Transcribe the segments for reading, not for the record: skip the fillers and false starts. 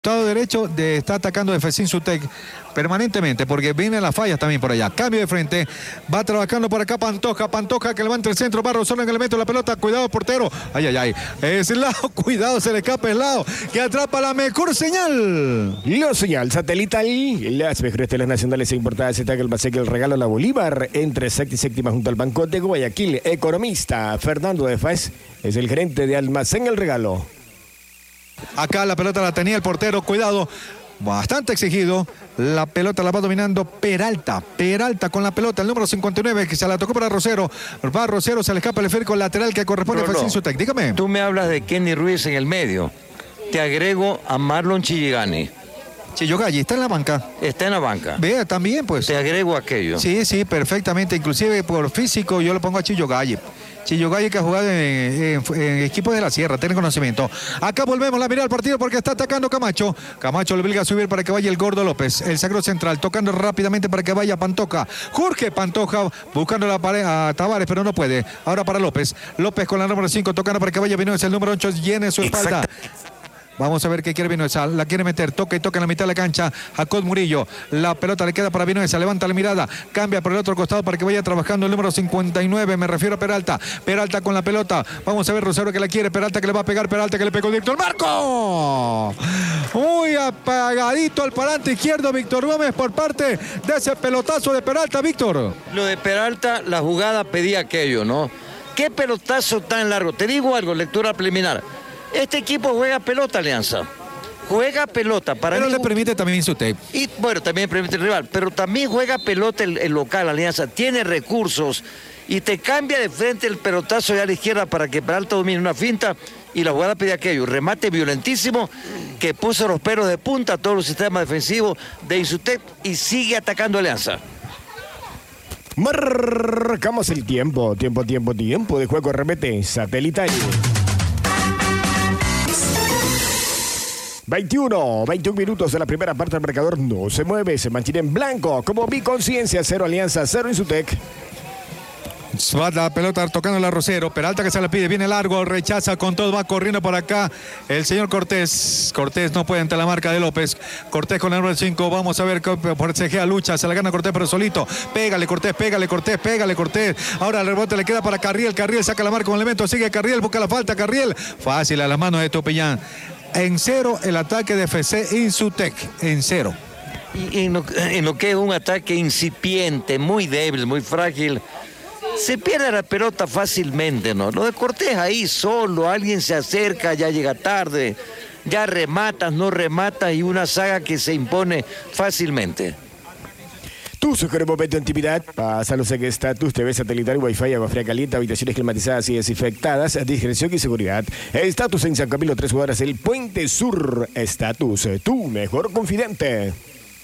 Lado derecho está atacando Defensín Sutec permanentemente porque vienen las fallas también por allá. Cambio de frente, va trabajando por acá Pantoja que levanta el centro, va rozando en el elemento de la pelota, cuidado portero, ay, es lado, cuidado, se le escapa el lado, que atrapa la mejor señal. La señal satelital, las mejores telas nacionales e importadas se taca el Baseque, el regalo a la Bolívar, entre sexta y séptima junto al Banco de Guayaquil. Economista Fernando de Faz es el gerente de Almacén El Regalo. Acá la pelota la tenía el portero, cuidado, bastante exigido. La pelota la va dominando Peralta con la pelota, el número 59 que se la tocó para Rosero. Va Rosero, se le escapa el esférico lateral que corresponde a Defensín Sutec. Dígame. Tú me hablas de Kenny Ruiz en el medio. Te agrego a Marlon Chilligani. Chillogalli está en la banca. Está en la banca. Vea, también pues. Te agrego aquello. Sí, perfectamente. Inclusive por físico yo lo pongo a Chillogalli. Chillogalli que ha jugado en equipos de la Sierra, tiene conocimiento. Acá volvemos la mirada al partido porque está atacando Camacho. Camacho le obliga a subir para que vaya el Gordo López, el sagro central, tocando rápidamente para que vaya Pantoja. Jorge Pantoja buscando la pared a Tavares, pero no puede. Ahora para López. López con la número 5, tocando para que vaya Vinuesa, el número 8 llene su espalda. Vamos a ver qué quiere Vinuesa, la quiere meter, toca en la mitad de la cancha, Jacob Murillo, la pelota le queda para Vinuesa, levanta la mirada, cambia por el otro costado para que vaya trabajando el número 59, me refiero a Peralta con la pelota, vamos a ver Rosero que la quiere, Peralta que le va a pegar, Peralta que le pegó directo al marco, muy apagadito al parante izquierdo Víctor Gómez por parte de ese pelotazo de Peralta, Víctor. Lo de Peralta, la jugada pedía aquello, ¿no? ¿Qué pelotazo tan largo? Te digo algo, lectura preliminar. Este equipo juega pelota, Alianza. Juega pelota. Pero le permite también Sutec. Y bueno, también permite el rival. Pero también juega pelota el local, Alianza. Tiene recursos. Y te cambia de frente el pelotazo de a la izquierda para que Peralta domine una finta. Y la jugada pide aquello. Remate violentísimo que puso los pelos de punta a todos los sistemas defensivos de Insutec. Y sigue atacando Alianza. Marcamos el tiempo de juego, remete satelital. 21 minutos de la primera parte del marcador, no se mueve, se mantiene en blanco, como mi conciencia, 0 Alianza, 0 Insutec. Va la pelota tocando la Rosero, Peralta que se la pide, viene largo, rechaza con todo, va corriendo por acá el señor Cortés. Cortés no puede ante la marca de López. Cortés con el número 5, vamos a ver por CGA lucha, se la gana Cortés pero solito. Pégale Cortés. Ahora el rebote le queda para Carriel saca la marca con un elemento, sigue Carriel, busca la falta, Carriel. Fácil a las manos de Topellán. En 0 el ataque de FC Insutec, en 0. Y en lo que es un ataque incipiente, muy débil, muy frágil, se pierde la pelota fácilmente, ¿no? Lo de Cortés ahí solo, alguien se acerca, ya llega tarde, ya rematas, no rematas y una saga que se impone fácilmente. Tu mejor momento de intimidad, pásalos en Estatus, TV satelital, Wi-Fi, agua fría caliente, habitaciones climatizadas y desinfectadas, discreción y seguridad. Estatus en San Camilo, 3 cuadras, el Puente Sur. Estatus, tu mejor confidente.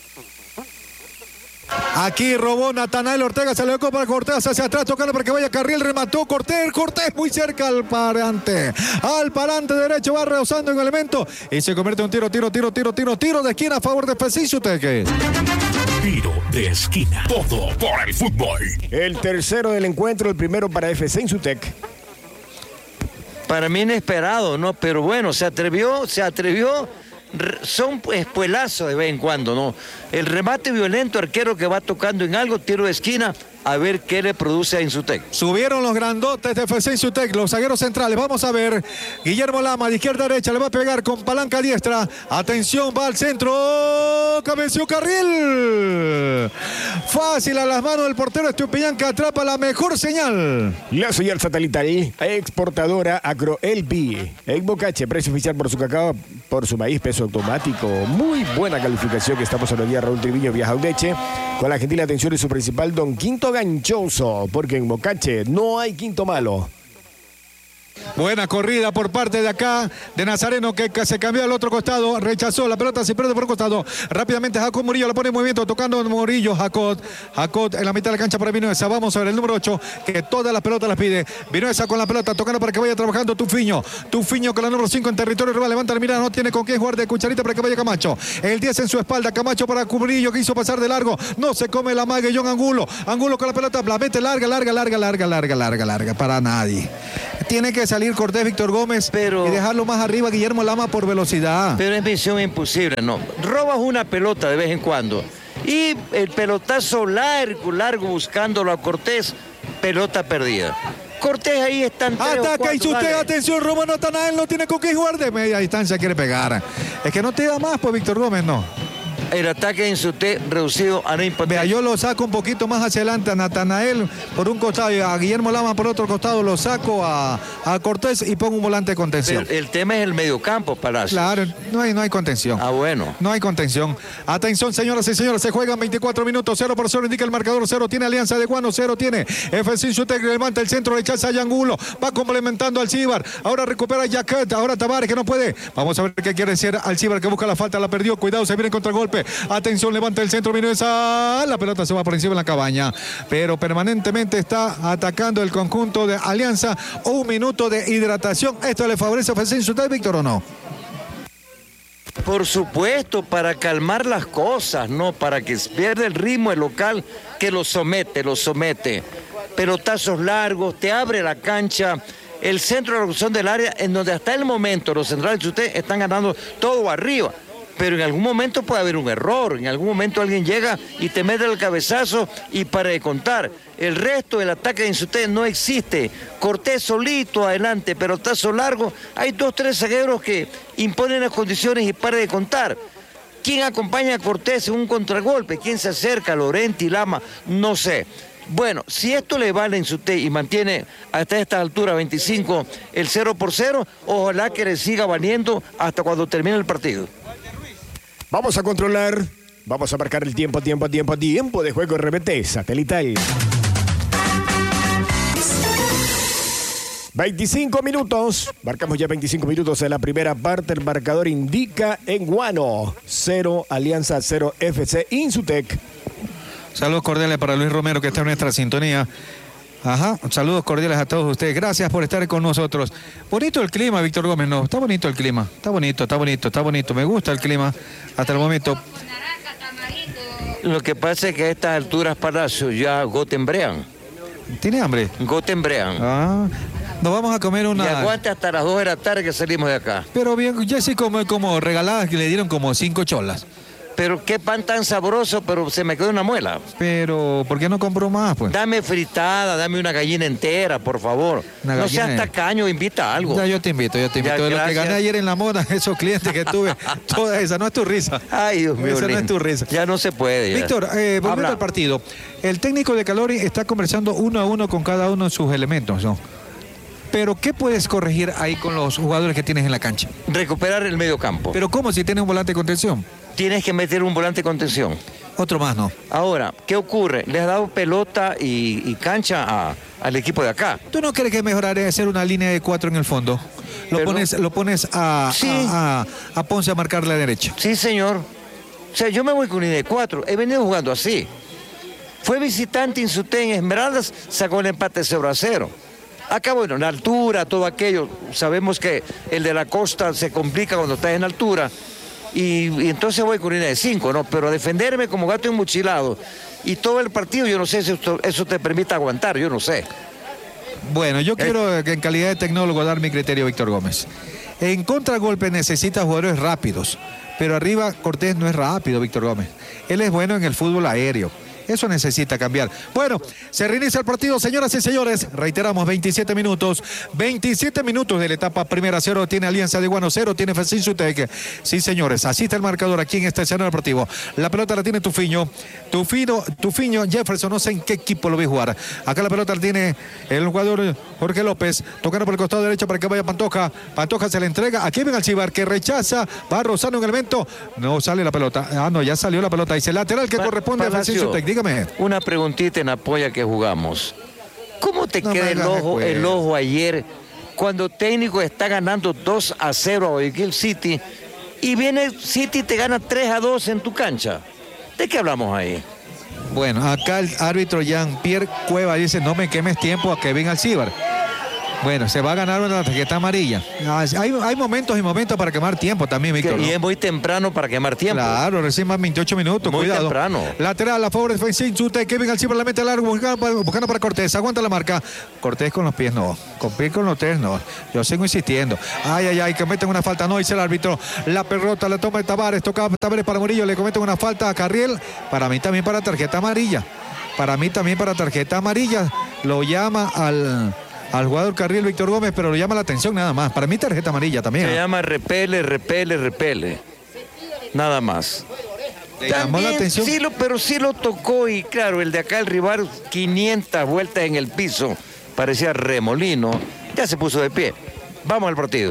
Aquí robó Natanael Ortega, se le dio para Cortés hacia atrás, tocando para que vaya Carriel, remató Cortés muy cerca al parante derecho, va rehusando en el elemento y se convierte en un tiro de esquina a favor de FC Sutec. Tiro de esquina, todo por el fútbol. El tercero del encuentro, el primero para FC Insutec. Para mí inesperado, ¿no? Pero bueno, se atrevió. Son espuelazos de vez en cuando, ¿no? El remate violento, arquero que va tocando en algo, tiro de esquina, a ver qué le produce a Insutec. Subieron los grandotes de FC Insutec, los zagueros centrales. Vamos a ver. Guillermo Lama, de izquierda a derecha, le va a pegar con palanca diestra. Atención, va al centro. Cabeció Carriel. Fácil a las manos del portero Estupiñán que atrapa la mejor señal. La señal satelital, exportadora Agroelpi. En Bocache, precio oficial por su cacao, por su maíz, peso automático. Muy buena calificación que estamos en el día. Raúl Triviño viaja a Udeche con la gentil atención de su principal don Quinto Ganchoso, porque en Bocache no hay quinto malo. Buena corrida por parte de acá, de Nazareno, que se cambió al otro costado, rechazó, la pelota se pierde por un costado, rápidamente Jacob Murillo la pone en movimiento, tocando Murillo, Jacob en la mitad de la cancha para Vinuesa, vamos a ver el número 8, que todas las pelotas las pide, Vinuesa con la pelota, tocando para que vaya trabajando Tufiño con la número 5 en territorio rival, levanta la mirada, no tiene con qué jugar de cucharita para que vaya Camacho, el 10 en su espalda, Camacho para Murillo, que hizo pasar de largo, no se come la mague, John Angulo con la pelota, la mete larga, para nadie, tiene que salir salir Cortés, Víctor Gómez, Pero- y dejarlo más arriba Guillermo Lama por velocidad. Pero es misión imposible, no. Robas una pelota de vez en cuando. Y el pelotazo largo buscándolo a Cortés, pelota perdida. Cortés ahí está en 3 o Ataca 4, y usted, dale. atención, Romano Natanael no tiene con qué jugar de media distancia, quiere pegar. Es que no te da más, pues Víctor Gómez no. El ataque en su reducido a no Vea, impotencia. yo lo saco un poquito más hacia adelante a Natanael por un costado y a Guillermo Lama por otro costado, lo saco a Cortés y pongo un volante de contención. El tema es el mediocampo, Palacio. Claro, no hay contención. Ah, bueno. No hay contención. Atención, señoras y señores, se juegan 24 minutos, 0-0, indica el marcador, 0 tiene Alianza de Guano, 0 tiene FC Insutec, levanta el centro, rechaza a Yangulo, va complementando al Cibar, ahora recupera a Jaquet, ahora Tavares que no puede. Vamos a ver qué quiere decir al Cibar que busca la falta, la perdió, cuidado, se viene contra golpe. Atención, levanta el centro, viene esa, la pelota se va por encima de la cabaña, pero permanentemente está atacando el conjunto de Alianza. Un minuto de hidratación, ¿esto le favorece a FC Insutec, Víctor, o no? Por supuesto, para calmar las cosas, no para que pierda el ritmo el local que lo somete. Pelotazos largos, te abre la cancha, el centro de la construcción del área, en donde hasta el momento los centrales de usted están ganando todo arriba. Pero en algún momento puede haber un error, en algún momento alguien llega y te mete el cabezazo y para de contar. El resto del ataque de Insutec no existe. Cortés solito adelante, pelotazo largo. Hay 2, 3 zagueros que imponen las condiciones y para de contar. ¿Quién acompaña a Cortés en un contragolpe? ¿Quién se acerca? Lorenti, Lama, no sé. Bueno, si esto le vale a Insutec y mantiene hasta esta altura 25 el 0-0, ojalá que le siga valiendo hasta cuando termine el partido. Vamos a controlar, vamos a marcar el tiempo de juego RBT satelital. 25 minutos, marcamos ya 25 minutos en la primera parte, el marcador indica en Guano, 0 Alianza, 0 FC Insutec. Saludos cordiales para Luis Romero que está en nuestra sintonía. Ajá, saludos cordiales a todos ustedes. Gracias por estar con nosotros. Bonito el clima, Víctor Gómez. No, está bonito el clima. Está bonito. Me gusta el clima hasta el momento. Lo que pasa es que a estas alturas, Palacio, ya gotembrean. ¿Tiene hambre? Gotembrean. Ah, nos vamos a comer Y una... aguante hasta las 2 de la tarde que salimos de acá. Pero bien, ya sí como regaladas que le dieron como 5 cholas. Pero qué pan tan sabroso, pero se me quedó una muela. Pero, ¿por qué no compró más, pues? Dame fritada, dame una gallina entera, por favor. Una No gallina. seas tacaño, invita algo. Ya, yo te invito. Ya, De lo que gracias. gané ayer en la moda, esos clientes que tuve, toda esa, no es tu risa. Ay, Dios mío. Esa no lindo. es tu risa. Ya no se puede. ya. Víctor, volviendo Habla. al partido. El técnico de Calori está conversando 1 a 1 con cada uno de sus elementos, ¿no? Pero, ¿qué puedes corregir ahí con los jugadores que tienes en la cancha? Recuperar el medio campo. Pero, ¿cómo si tienes un volante de contención? Tienes que meter un volante de contención. Otro más, ¿no? Ahora, ¿qué ocurre? Le has dado pelota y cancha al equipo de acá. ¿Tú no crees que mejoraría hacer una línea de 4 en el fondo? Lo Pero- pones a Ponce a marcar la derecha. Sí, señor. O sea, yo me voy con línea de 4. He venido jugando así. Fue visitante Insutec en Esmeraldas, sacó el empate 0-0. Acá, bueno, la altura, todo aquello. Sabemos que el de la costa se complica cuando estás en altura. Y entonces voy con línea de 5, ¿no? Pero a defenderme como gato enmuchilado. Y todo el partido, yo no sé si eso te permite aguantar, yo no sé. Bueno, yo quiero que en calidad de tecnólogo dar mi criterio, Víctor Gómez. En contragolpe necesita jugadores rápidos, pero arriba Cortés no es rápido, Víctor Gómez. Él es bueno en el fútbol aéreo. Eso necesita cambiar. Bueno, se reinicia el partido, señoras y señores. Reiteramos, 27 minutos. 27 minutos de la etapa primera. 0 tiene Alianza de Guano, 0 tiene FC Insutec. Sí, señores, así está el marcador aquí en este escenario deportivo. La pelota la tiene Tufiño. Tufiño, Jefferson, no sé en qué equipo lo vi jugar. Acá la pelota la tiene el jugador Jorge López. Tocando por el costado derecho para que vaya Pantoja. Pantoja se le entrega a Kevin Alcibar, que rechaza. Va rozando un elemento. No sale la pelota. Ah, no, ya salió la pelota. Dice lateral que corresponde a FC Insutec. Dígame. Una preguntita en apoyo que jugamos. ¿Cómo te No queda me el hagas ojo recuerdo. ayer cuando técnico está ganando 2-0 a Guayaquil City y viene City y te gana 3-2 en tu cancha? ¿De qué hablamos ahí? Bueno, acá el árbitro Jean-Pierre Cueva dice, no me quemes tiempo a Kevin Alcibar. Bueno, se va a ganar una tarjeta amarilla. Hay momentos y momentos para quemar tiempo también, Víctor. Y es muy temprano para quemar tiempo. Claro, recién más 28 minutos. Muy cuidado. temprano. Lateral a favor de Fensintute. Kevin Alcibar la mete largo buscando para Cortés. Aguanta la marca. Cortés con los pies no. Con pies con los tres no. Yo sigo insistiendo. Ay, que meten una falta. No, dice el árbitro. La pelota la toma de Tavares. Toca Tavares para Murillo. Le cometen una falta a Carriel. Para mí también para tarjeta amarilla. Lo llama al jugador Carriel Víctor Gómez, pero lo llama la atención nada más. Para mí tarjeta amarilla también. Se llama repele. Nada más. Le llamó la atención. Sí, pero sí lo tocó y claro, el de acá, el rival, 500 vueltas en el piso. Parecía remolino. Ya se puso de pie. Vamos al partido.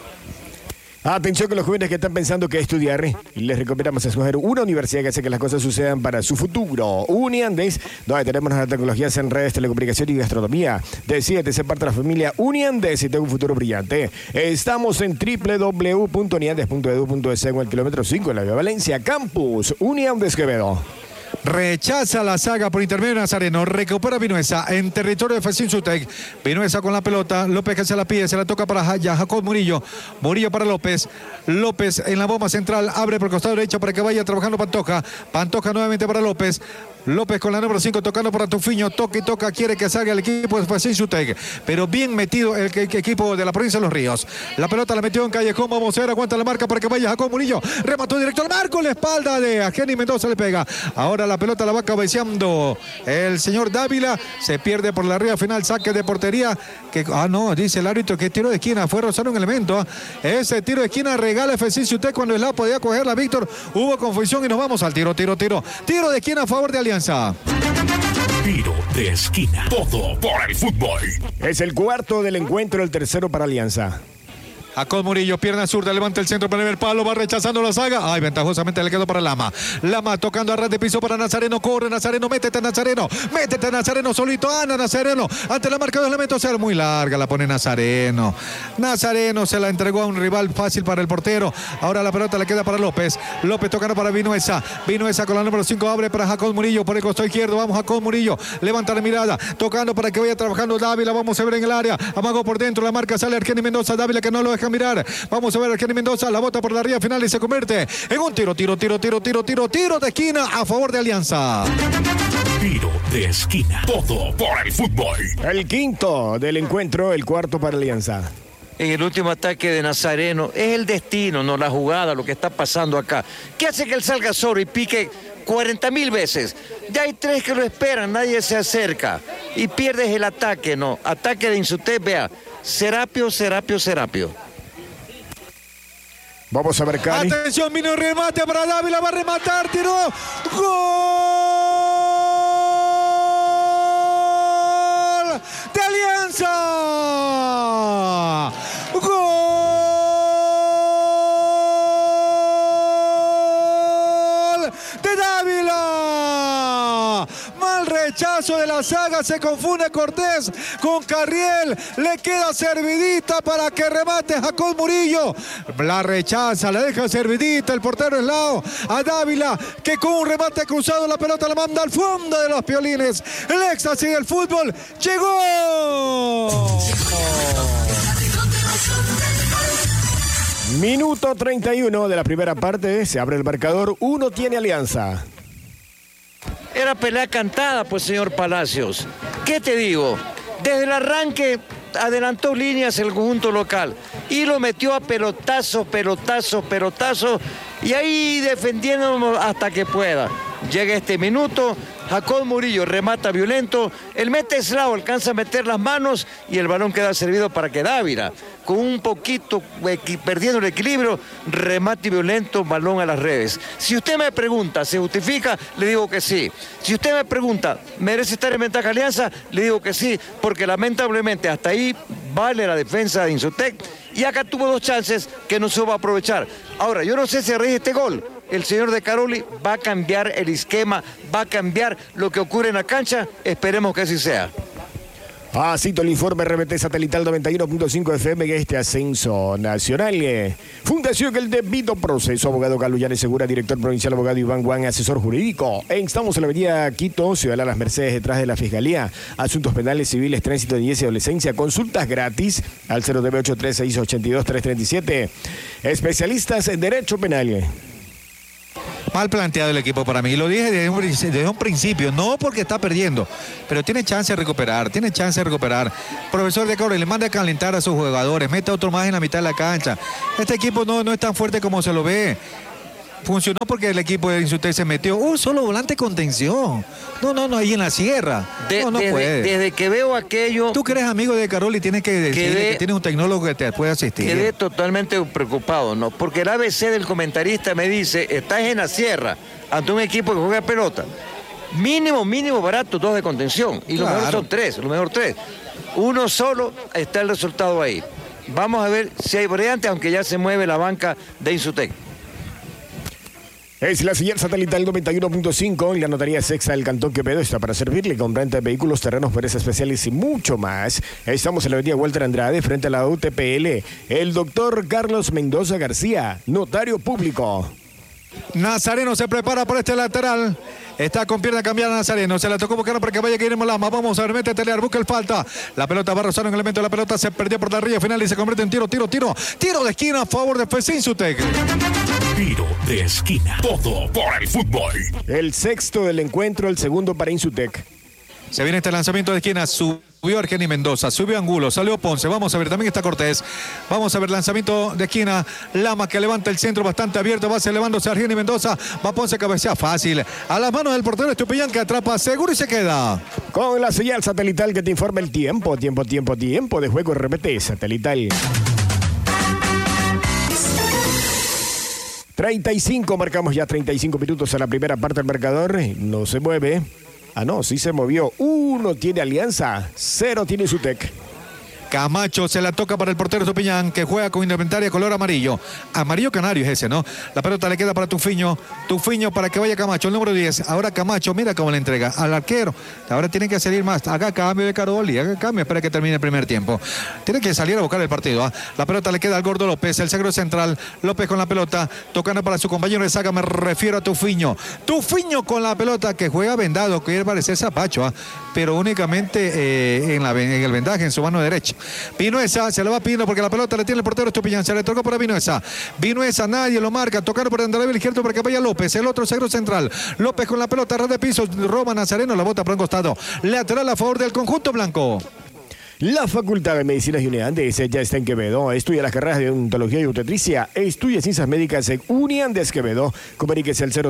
Atención con los jóvenes que están pensando que estudiar y les recomendamos escoger una universidad que hace que las cosas sucedan para su futuro. Uniandes, donde tenemos las tecnologías en redes, telecomunicación y gastronomía. Decídete ser parte de la familia Uniandes y tenga un futuro brillante. Estamos en www.uniandes.edu.es en el kilómetro 5 en la Vía Valencia Campus. Uniandes Quevedo. Rechaza la saga por intermedio de Nazareno. Recupera Vinuesa en territorio de Fensintutec. Vinuesa con la pelota. López que se la pide. Se la toca para Jacob Murillo. Murillo para López. López en la bomba central. Abre por el costado derecho para que vaya trabajando Pantoja. Pantoja nuevamente para López. López con la número 5 tocando para Tufiño. Toca y toca. Quiere que salga el equipo de Fensintutec. Pero bien metido el equipo de la provincia de Los Ríos. La pelota la metió en Callejón. Vamos a ver. Aguanta la marca para que vaya Jacob Murillo. Remató directo al marco. La espalda de Ageni Mendoza le pega. Ahora la pelota la va cabeceando el señor Dávila. Se pierde por la arriba final. Saque de portería. No, dice el árbitro que tiro de esquina. Fue Rosario un elemento. Ese tiro de esquina regala Fensintutec cuando el podía cogerla. Víctor, hubo confusión y nos vamos al tiro. Tiro de esquina a favor de Alianza. Tiro de esquina. Todo por el fútbol. Es el cuarto del encuentro, el tercero para Alianza. Jacob Murillo, pierna zurda, levanta el centro para el palo, va rechazando la saga. Ay, ventajosamente le quedó para Lama. Lama tocando a ras de piso para Nazareno, corre Nazareno, métete Nazareno solito, Ana Nazareno. Ante la marca de los elementos, era muy larga, la pone Nazareno. Nazareno se la entregó a un rival fácil para el portero. Ahora la pelota le queda para López. López tocando para Vinuesa. Vinuesa con la número 5 abre para Jacob Murillo por el costado izquierdo. Vamos Jacob Murillo, levanta la mirada, tocando para que vaya trabajando Dávila. Vamos a ver en el área. Amago por dentro, la marca sale Argeni Mendoza. Dávila que no lo deja mirar. Vamos a ver a Argeni Mendoza, la bota por la arriba final y se convierte en un tiro de esquina a favor de Alianza. Tiro de esquina. Todo por el fútbol. El quinto del encuentro, el cuarto para Alianza. En el último ataque de Nazareno, es el destino, no la jugada, lo que está pasando acá. ¿Qué hace que él salga solo y pique 40.000 veces? Ya hay 3 que lo esperan, nadie se acerca. Y pierdes el ataque, no. Ataque de Insutec, vea. Serapio. Vamos a ver, Cali. Atención, vino el remate para Dávila, va a rematar, tiró. ¡Gol! ¡De Alianza! ¡Gol! ¡De Dávila! Mal rechazo de la saga, se confunde Cortés con Carriel, le queda servidita para que remate Jacob Murillo, la rechaza, la deja servidita el portero Eslao a Dávila, que con un remate cruzado la pelota la manda al fondo de los piolines. El éxtasis del fútbol llegó. Minuto 31 de la primera parte, se abre el marcador, 1 tiene Alianza. Era pelea cantada, pues, señor Palacios. ¿Qué te digo? Desde el arranque adelantó líneas el conjunto local y lo metió a pelotazo, y ahí defendiéndonos hasta que pueda. Llega este minuto, Jacob Murillo remata violento, el mete Eslao, alcanza a meter las manos y el balón queda servido para que Dávila, con un poquito perdiendo el equilibrio, remate violento, balón a las redes. Si usted me pregunta, ¿se justifica? Le digo que sí. Si usted me pregunta, ¿merece estar en ventaja Alianza? Le digo que sí, porque lamentablemente hasta ahí vale la defensa de Insutec y acá tuvo 2 chances que no se va a aprovechar. Ahora, yo no sé si a raíz de este gol el señor De Caroli va a cambiar el esquema, va a cambiar lo que ocurre en la cancha. Esperemos que así sea. Así todo el informe RBT Satelital 91.5 FM en este ascenso nacional. Fundación El Debido Proceso, abogado Carlos Llanes Segura, director provincial abogado Iván Juan, asesor jurídico. Estamos en la avenida Quito, Ciudad de Las Mercedes, detrás de la Fiscalía. Asuntos penales, civiles, tránsito, niñez y adolescencia. Consultas gratis al 0983682-337. Especialistas en Derecho Penal. Mal planteado el equipo para mí, lo dije desde un principio, no porque está perdiendo, pero tiene chance de recuperar, Profesor de Cabrera le manda a calentar a sus jugadores, mete a otro más en la mitad de la cancha. Este equipo no es tan fuerte como se lo ve. Funcionó porque el equipo de Insutec se metió un solo volante contención. No, ahí en la sierra. No puede. Desde que veo aquello... Tú que eres amigo de Carol y tienes que decirle que tienes un tecnólogo que te puede asistir. Quedé totalmente preocupado, ¿no? Porque el ABC del comentarista me dice, estás en la sierra ante un equipo que juega pelota. Mínimo barato, 2 de contención. Y lo mejor son 3, Uno solo, está el resultado ahí. Vamos a ver si hay variantes, aunque ya se mueve la banca de Insutec. Es la señal satelital 91.5 y la notaría sexta del Cantón Quevedo está para servirle con renta de vehículos, terrenos, perezas especiales y mucho más. Estamos en la avenida Walter Andrade, frente a la UTPL. El doctor Carlos Mendoza García, notario público. Nazareno se prepara por este lateral. Está con pierna cambiada Nazareno. Se la tocó buscar para que vaya Guillermo Lama. Vamos a ver, mete Telear, busca el falta. La pelota va a rozar un elemento de la pelota. Se perdió por la raya final y se convierte en tiro. Tiro de esquina a favor de FC Insutec. Tiro de esquina. Todo por el fútbol. El sexto del encuentro, el segundo para Insutec. Se viene este lanzamiento de esquina. Subió Argeni Mendoza, subió Angulo, salió Ponce. Vamos a ver, también está Cortés. Vamos a ver, lanzamiento de esquina. Lama que levanta el centro bastante abierto. Va elevándose Argeni Mendoza. Va Ponce, cabecea fácil. A las manos del portero Estupiñán que atrapa seguro y se queda. Con la señal satelital que te informa el tiempo de juego RBT Satelital. 35, marcamos ya 35 minutos a la primera parte del marcador. No se mueve. Sí se movió. 1 tiene Alianza, 0 tiene Insutec. Camacho se la toca para el portero Estupiñán, que juega con indumentaria color amarillo. Amarillo canario es ese, ¿no? La pelota le queda para Tufiño para que vaya Camacho, el número 10. Ahora Camacho, mira cómo le entrega al arquero. Ahora tiene que salir más. Haga cambio de Caroli, espera que termine el primer tiempo. Tiene que salir a buscar el partido. La pelota le queda al gordo López, el sagro central. López con la pelota, tocando para su compañero de saga, me refiero a Tufiño. Tufiño con la pelota, que juega vendado, que quiere parecer Zapacho, pero únicamente en el vendaje, en su mano derecha. Vinuesa, se la va Pino porque la pelota le tiene el portero Estupiñán, se le tocó para Vinuesa, nadie lo marca, tocando por Andrés izquierdo para que vaya López, el otro sagro central. López con la pelota, red de piso, roba Nazareno, la bota por un costado, lateral a favor del conjunto blanco. La Facultad de Medicinas y Uniandes ya está en Quevedo. Estudia las carreras de odontología y obstetricia. Estudia ciencias médicas en Uniandes Quevedo. Comuníquese al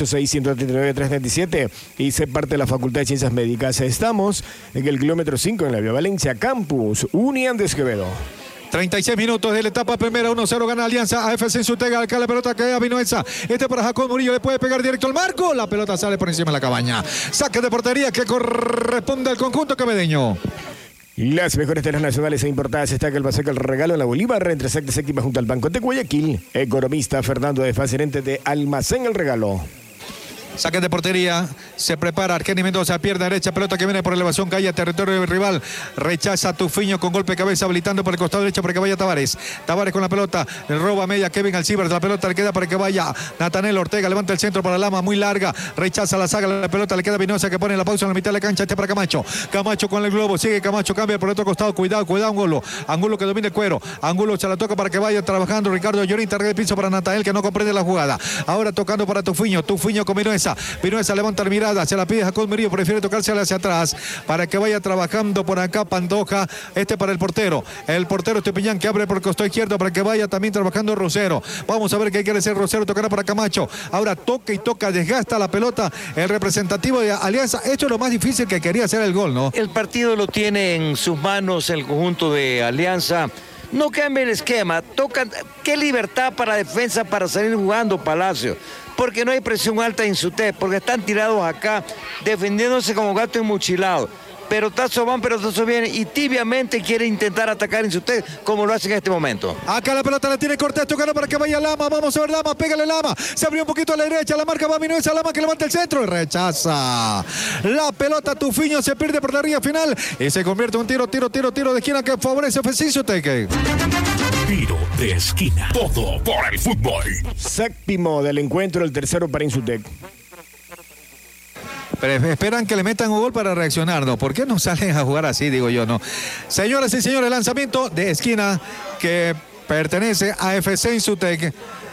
0986-139-337 y se parte de la Facultad de Ciencias Médicas. Estamos en el kilómetro 5 en la Vía Valencia, Campus Uniandes Quevedo. 36 minutos de la etapa primera, 1-0 gana Alianza, AFC Insutec, acá la pelota que a Vinuesa, para Jacob Murillo, le puede pegar directo al marco, la pelota sale por encima de la cabaña. Saque de portería que corresponde al conjunto quevedeño. Las mejores telas nacionales e importadas está que el Paseca el regalo en la Bolívar, entre sexta y séptima junto al Banco de Guayaquil. Economista Fernando de Faz, gerente de Almacén El Regalo. Saque de portería, se prepara Argeni Mendoza, pierna derecha, pelota que viene por elevación, cae a territorio del rival, rechaza a Tufiño con golpe de cabeza, habilitando por el costado derecho para que vaya Tavares con la pelota, le roba media Kevin Alcibar, la pelota le queda para que vaya Natanel Ortega, levanta el centro para Lama, muy larga, rechaza la saga, la pelota le queda a Vinuesa que pone la pausa en la mitad de la cancha, para Camacho con el globo, sigue Camacho, cambia por el otro costado, cuidado Angulo que domina el cuero, Angulo se la toca para que vaya trabajando Ricardo Llorín, tarde de piso para Natanel que no comprende la jugada, ahora tocando para Tufiño con Vinuesa levanta la mirada, se la pide Jacob Murillo, prefiere tocársela hacia atrás para que vaya trabajando por acá Pantoja, para el portero Estupiñán que abre por el costado izquierdo para que vaya también trabajando Rosero. Vamos a ver qué quiere hacer Rosero, tocará para Camacho, ahora toca, desgasta la pelota el representativo de Alianza. Esto es lo más difícil que quería hacer el gol, ¿no? El partido lo tiene en sus manos el conjunto de Alianza. No cambia el esquema, qué libertad para defensa para salir jugando Palacio, porque no hay presión alta en Insutec, porque están tirados acá defendiéndose como gato enmochilado. Pelotazo van, pelotazo viene y tibiamente quiere intentar atacar en usted como lo hace en este momento. Acá la pelota la tiene Cortés tocando para que vaya Lama. Vamos a ver Lama, pégale Lama. Se abrió un poquito a la derecha, la marca va Minuesa, Lama que levanta el centro y rechaza. La pelota Tufiño se pierde por la línea final y se convierte en un tiro de esquina que favorece FC Insuteque. Tiro de esquina. Todo por el fútbol. Séptimo del encuentro, el tercero para Insutec. Pero esperan que le metan un gol para reaccionar, ¿no? ¿Por qué no salen a jugar así, digo yo, no? Señoras y señores, lanzamiento de esquina que pertenece a FC Insutec.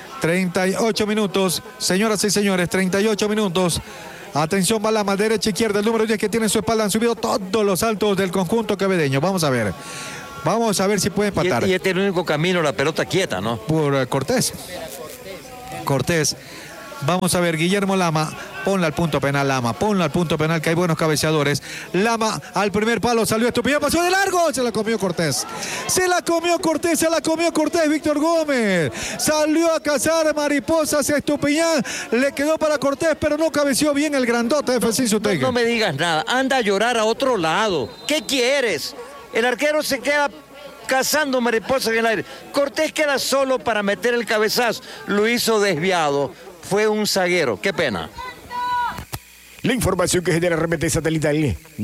38 minutos, señoras y señores, 38 minutos. Atención, Balama, derecha, izquierda, el número 10 que tiene en su espalda. Han subido todos los saltos del conjunto quevedeño. Vamos a ver. Vamos a ver si puede empatar. Y este es el único camino, la pelota quieta, ¿no? Por Cortés. Cortés. Vamos a ver, Guillermo Lama, ponla al punto penal, Lama, ponla al punto penal, que hay buenos cabeceadores. Lama al primer palo, salió Estupiñán, pasó de largo, se la comió Cortés. Se la comió Cortés, Víctor Gómez. Salió a cazar mariposas Estupiñán, le quedó para Cortés, pero no cabeció bien el grandote de FC Insuteque. No me digas nada, anda a llorar a otro lado. ¿Qué quieres? El arquero se queda cazando mariposas en el aire. Cortés queda solo para meter el cabezazo, lo hizo desviado. Fue un zaguero, qué pena. La información que genera RMT Satelital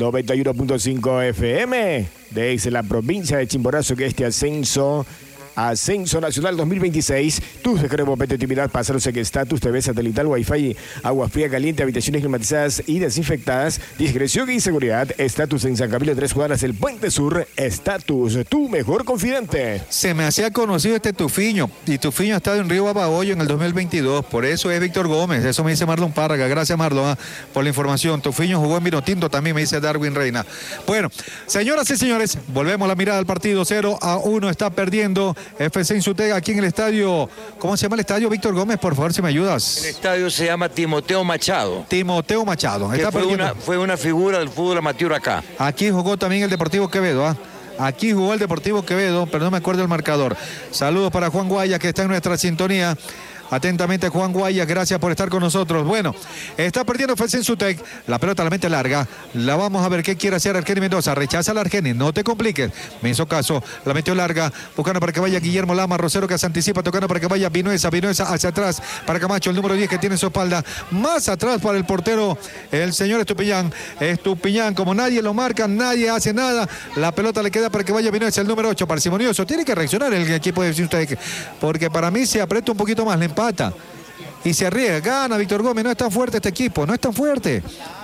91.5 FM desde la provincia de Chimborazo, que este ascenso Nacional 2026. Tus de competitividad, pásalos en estatus, TV satelital, wifi, agua fría caliente, habitaciones climatizadas y desinfectadas, discreción y seguridad. Estatus en San Camilo, 3 cuadras, el Puente Sur. Estatus, tu mejor confidente. Se me hacía conocido este Tufiño, y Tufiño ha estado en Río Babahoyo en el 2022, por eso es Víctor Gómez. Eso me dice Marlon Párraga. Gracias, Marlon, por la información. Tufiño jugó en Vinotinto, también me dice Darwin Reina. Bueno, señoras y señores, volvemos la mirada al partido. 0-1 está perdiendo FC Insutec aquí en el estadio. ¿Cómo se llama el estadio, Víctor Gómez? Por favor, si me ayudas. El estadio se llama Timoteo Machado. Timoteo Machado. Que fue una figura del fútbol amateur acá. Aquí jugó también el Deportivo Quevedo, Aquí jugó el Deportivo Quevedo, pero no me acuerdo el marcador. Saludos para Juan Guaya, que está en nuestra sintonía. Atentamente, Juan Guayas, gracias por estar con nosotros. Bueno, está perdiendo FC Insutec. La pelota la mete larga. La vamos a ver qué quiere hacer Argeni Mendoza. Rechaza la Argeni, no te compliques. Me hizo caso, la metió larga, buscando para que vaya Guillermo Lama. Rosero que se anticipa, tocando para que vaya Vinuesa hacia atrás para Camacho, el número 10 que tiene en su espalda. Más atrás para el portero, el señor Estupiñán. Estupiñán, como nadie lo marca, nadie hace nada. La pelota le queda para que vaya Vinuesa, el número 8, parsimonioso. Tiene que reaccionar el equipo de FC Insutec, porque para mí se aprieta un poquito más, le empata y se arriesga. Gana Víctor Gómez. No es tan fuerte este equipo, no es tan fuerte.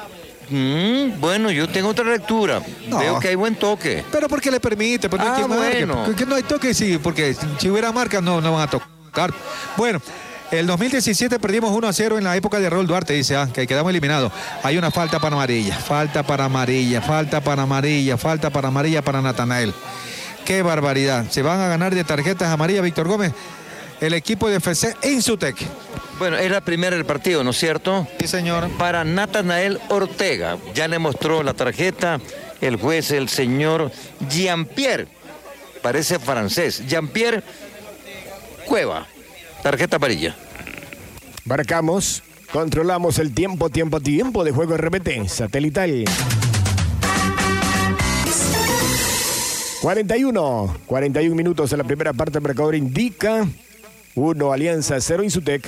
Bueno, yo tengo otra lectura. No. Veo que hay buen toque. Pero porque le permite, pero no hay que bueno. porque no hay toque, sí, porque si hubiera marca no van a tocar. Bueno, el 2017 perdimos 1-0 en la época de Raúl Duarte, dice que quedamos eliminados. Hay una falta para amarilla, falta para Natanael. Qué barbaridad. Se van a ganar de tarjetas amarillas, Víctor Gómez, el equipo de FC Insutec. Bueno, es la primera del partido, ¿no es cierto? Sí, señor. Para Natanael Ortega. Ya le mostró la tarjeta el juez, el señor Jean-Pierre. Parece francés. Jean-Pierre Cueva. Tarjeta amarilla. Marcamos, controlamos el tiempo de juego RMT Satelital. 41 minutos en la primera parte. El marcador indica 1 Alianza, 0 Insutec.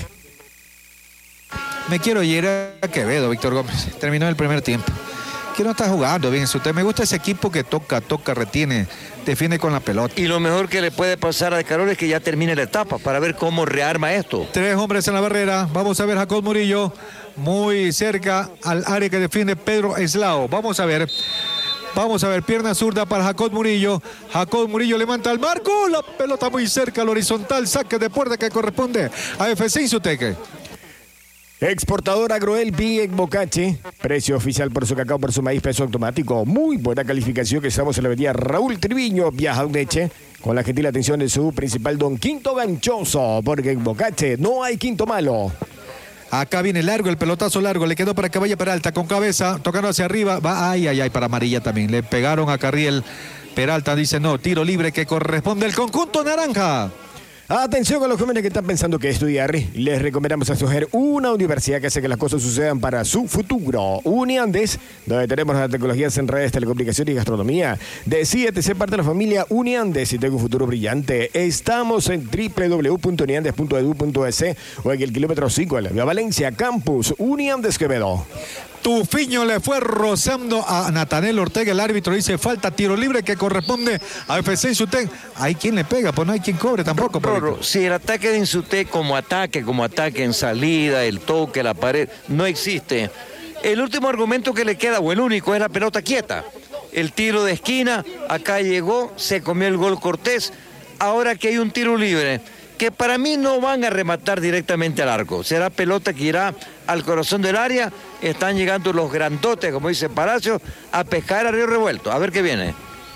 Me quiero ir a Quevedo, Víctor Gómez. Terminó el primer tiempo. Que no está jugando bien Insutec. Me gusta ese equipo que toca, retiene, defiende con la pelota. Y lo mejor que le puede pasar a De Carol es que ya termine la etapa para ver cómo rearma esto. 3 hombres en la barrera. Vamos a ver Jacob Murillo muy cerca al área que defiende Pedro Eslao. Vamos a ver, pierna zurda para Jacob Murillo. Jacob Murillo levanta al marco. La pelota muy cerca al horizontal. Saque de puerta que corresponde a FC Insutec. Exportador Agroelbi en Bocache. Precio oficial por su cacao, por su maíz, peso automático. Muy buena calificación, que estamos en la avenida Raúl Triviño, Vieja Leche, con la gentil atención de su principal don Quinto Ganchoso, porque en Bocache no hay quinto malo. Acá viene largo, el pelotazo largo, le quedó para que vaya Peralta con cabeza, tocando hacia arriba, va, ay, para amarilla también, le pegaron a Carriel. Peralta dice no, tiro libre que corresponde al conjunto naranja. Atención a los jóvenes que están pensando que estudiar. Les recomendamos escoger una universidad que hace que las cosas sucedan para su futuro. Uniandes, donde tenemos las tecnologías en redes, telecomunicaciones y gastronomía. Decídete ser parte de la familia Uniandes y tenga un futuro brillante. Estamos en www.uniandes.edu.es o en el kilómetro 5 de la Vía Valencia, Campus Uniandes Quevedo. Tufiño le fue rozando a Natanel Ortega, el árbitro dice falta, tiro libre que corresponde a FC Insutec. Hay quien le pega, pues no hay quien cobre tampoco. Rorro, si el ataque de Insutec como ataque en salida, el toque, la pared, no existe. El último argumento que le queda, o el único, es la pelota quieta. El tiro de esquina, acá llegó, se comió el gol Cortés. Ahora que hay un tiro libre, que para mí no van a rematar directamente al arco. Será pelota que irá al corazón del área. Están llegando los grandotes, como dice Palacio, a pescar a río revuelto. A ver qué viene.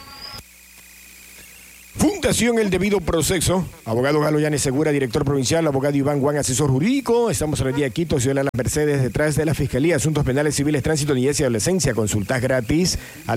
Fundación El Debido Proceso. Abogado Galo Yanes Segura, director provincial. Abogado Iván Juan, asesor jurídico. Estamos en el día de Quito, Ciudad de las Mercedes, detrás de la Fiscalía de Asuntos Penales, Civiles, Tránsito, Niñez y Adolescencia. Consultas gratis al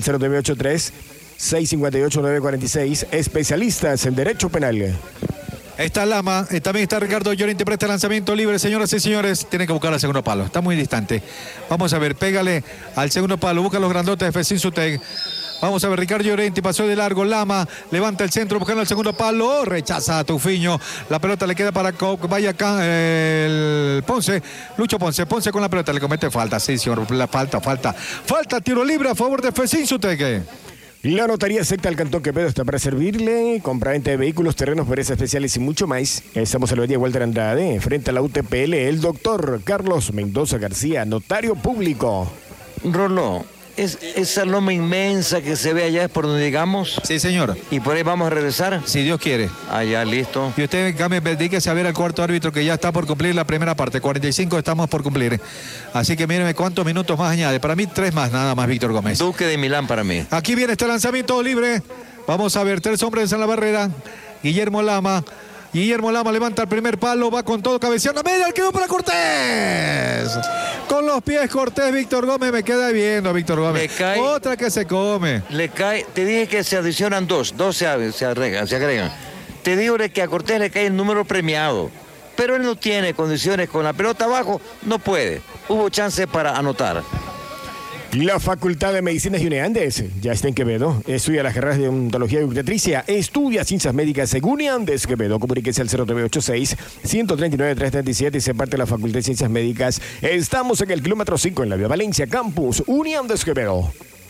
0983-658-946. Especialistas en Derecho Penal. Está Lama, también está Ricardo Llorente, presta lanzamiento libre, señoras y señores. Tiene que buscar al segundo palo, está muy distante. Vamos a ver, pégale al segundo palo, busca los grandotes de FC Insutec. Vamos a ver, Ricardo Llorente pasó de largo, Lama levanta el centro buscando el segundo palo, rechaza a Tufiño. La pelota le queda para vaya acá el Ponce, Lucho Ponce con la pelota, le comete falta, sí señor, falta, tiro libre a favor de FC Insutec. La notaría secta del Cantón Quevedo está para servirle. Compraventa de vehículos, terrenos, perezas especiales y mucho más. Estamos en la avenida Walter Andrade, frente a la UTPL. El doctor Carlos Mendoza García, notario público. Rolo, esa loma inmensa que se ve allá es por donde llegamos. Sí, señor. ¿Y por ahí vamos a regresar? Si Dios quiere. Allá, listo. Y usted, en cambio, dedíquese a ver al cuarto árbitro que ya está por cumplir la primera parte. 45 estamos por cumplir. Así que míreme cuántos minutos más añade. Para mí, 3 más, nada más, Víctor Gómez. Duque de Milán para mí. Aquí viene este lanzamiento libre. Vamos a ver, 3 hombres en la barrera. Guillermo Lama levanta el primer palo, va con todo cabeceando. ¡Media, quedó para Cortés! Con los pies Cortés, Víctor Gómez, me queda viendo, Víctor Gómez. Otra que se come. Le cae, te dije que se adicionan dos se agregan. Te digo que a Cortés le cae el número premiado, pero él no tiene condiciones con la pelota abajo, no puede. Hubo chance para anotar. La Facultad de Medicinas de Uniandes ya está en Quevedo. Estudia las carreras de odontología y obstetricia. Estudia ciencias médicas en Uniandes Quevedo. Comuníquese al 0986-139-337 y se parte de la Facultad de Ciencias Médicas. Estamos en el kilómetro 5 en la Vía Valencia, Campus Uniandes Quevedo.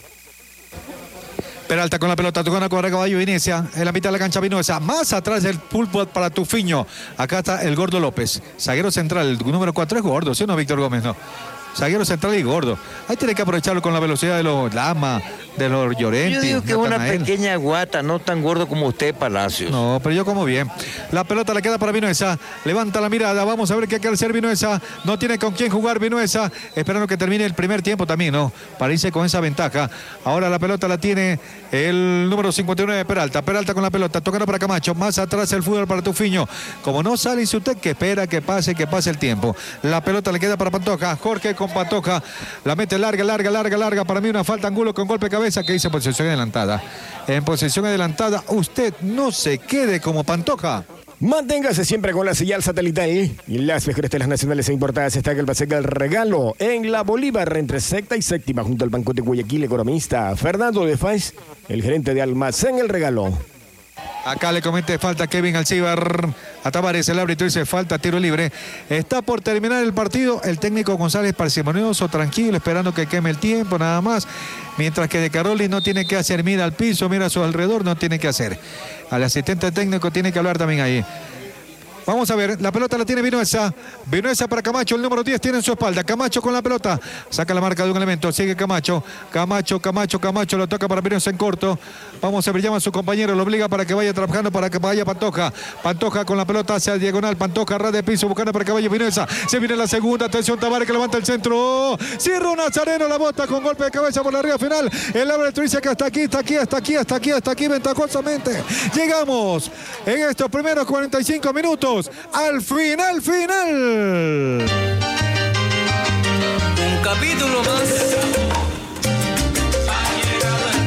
Peralta con la pelota, tocando a cuadra caballo Vinecia, en la mitad de la cancha Vinuesa, más atrás del pulpo para Tufiño. Acá está el Gordo López, zaguero central, el número 4 es Gordo, ¿sí o no, Víctor Gómez? No. Zaguero central y Gordo. Ahí tiene que aprovecharlo con la velocidad de los Lama, de los Llorente. Yo digo que es una pequeña guata, no tan gordo como usted, Palacios. No, pero yo como bien. La pelota le queda para Vinuesa. Levanta la mirada. Vamos a ver qué quiere hacer Vinuesa. No tiene con quién jugar Vinuesa. Esperando que termine el primer tiempo también, ¿no? Para irse con esa ventaja. Ahora la pelota la tiene el número 59 de Peralta. Peralta con la pelota, tocando para Camacho. Más atrás el fútbol para Tufiño. Como no sale Insutec, que espera que pase el tiempo. La pelota le queda para Pantoja. Jorge con Pantoja. La mete larga. Para mí una falta Angulo con golpe de cabeza que dice posesión adelantada. En posesión adelantada, usted no se quede como Pantoja. Manténgase siempre con la señal satelital y las mejores telas nacionales e importadas. Está el Paseo del Regalo en la Bolívar, entre sexta y séptima, junto al Banco de Guayaquil. Economista Fernando de Faz, el gerente de Almacén El Regalo. Acá le comete falta Kevin Alcíbar a Tavares, el árbitro dice falta, tiro libre. Está por terminar el partido, el técnico González parsimonioso, tranquilo, esperando que queme el tiempo nada más. Mientras que De Caroli no tiene que hacer, mira al piso, mira a su alrededor, no tiene que hacer. Al asistente técnico tiene que hablar también ahí. Vamos a ver, la pelota la tiene Vinuesa. Vinuesa para Camacho, el número 10 tiene en su espalda. Camacho con la pelota. Saca la marca de un elemento. Sigue Camacho. Camacho. Lo toca para Vinuesa en corto. Vamos a ver, llama a su compañero. Lo obliga para que vaya trabajando, para que vaya Pantoja. Pantoja con la pelota hacia diagonal. Pantoja, ras de piso, buscando para que vaya Vinuesa. Se viene la segunda. Atención, Tavares que levanta el centro. Cierra Nazareno, la bota con golpe de cabeza por la arriba final. El árbitro dice que hasta aquí, ventajosamente. Llegamos en estos primeros 45 minutos. Al final. Un capítulo más.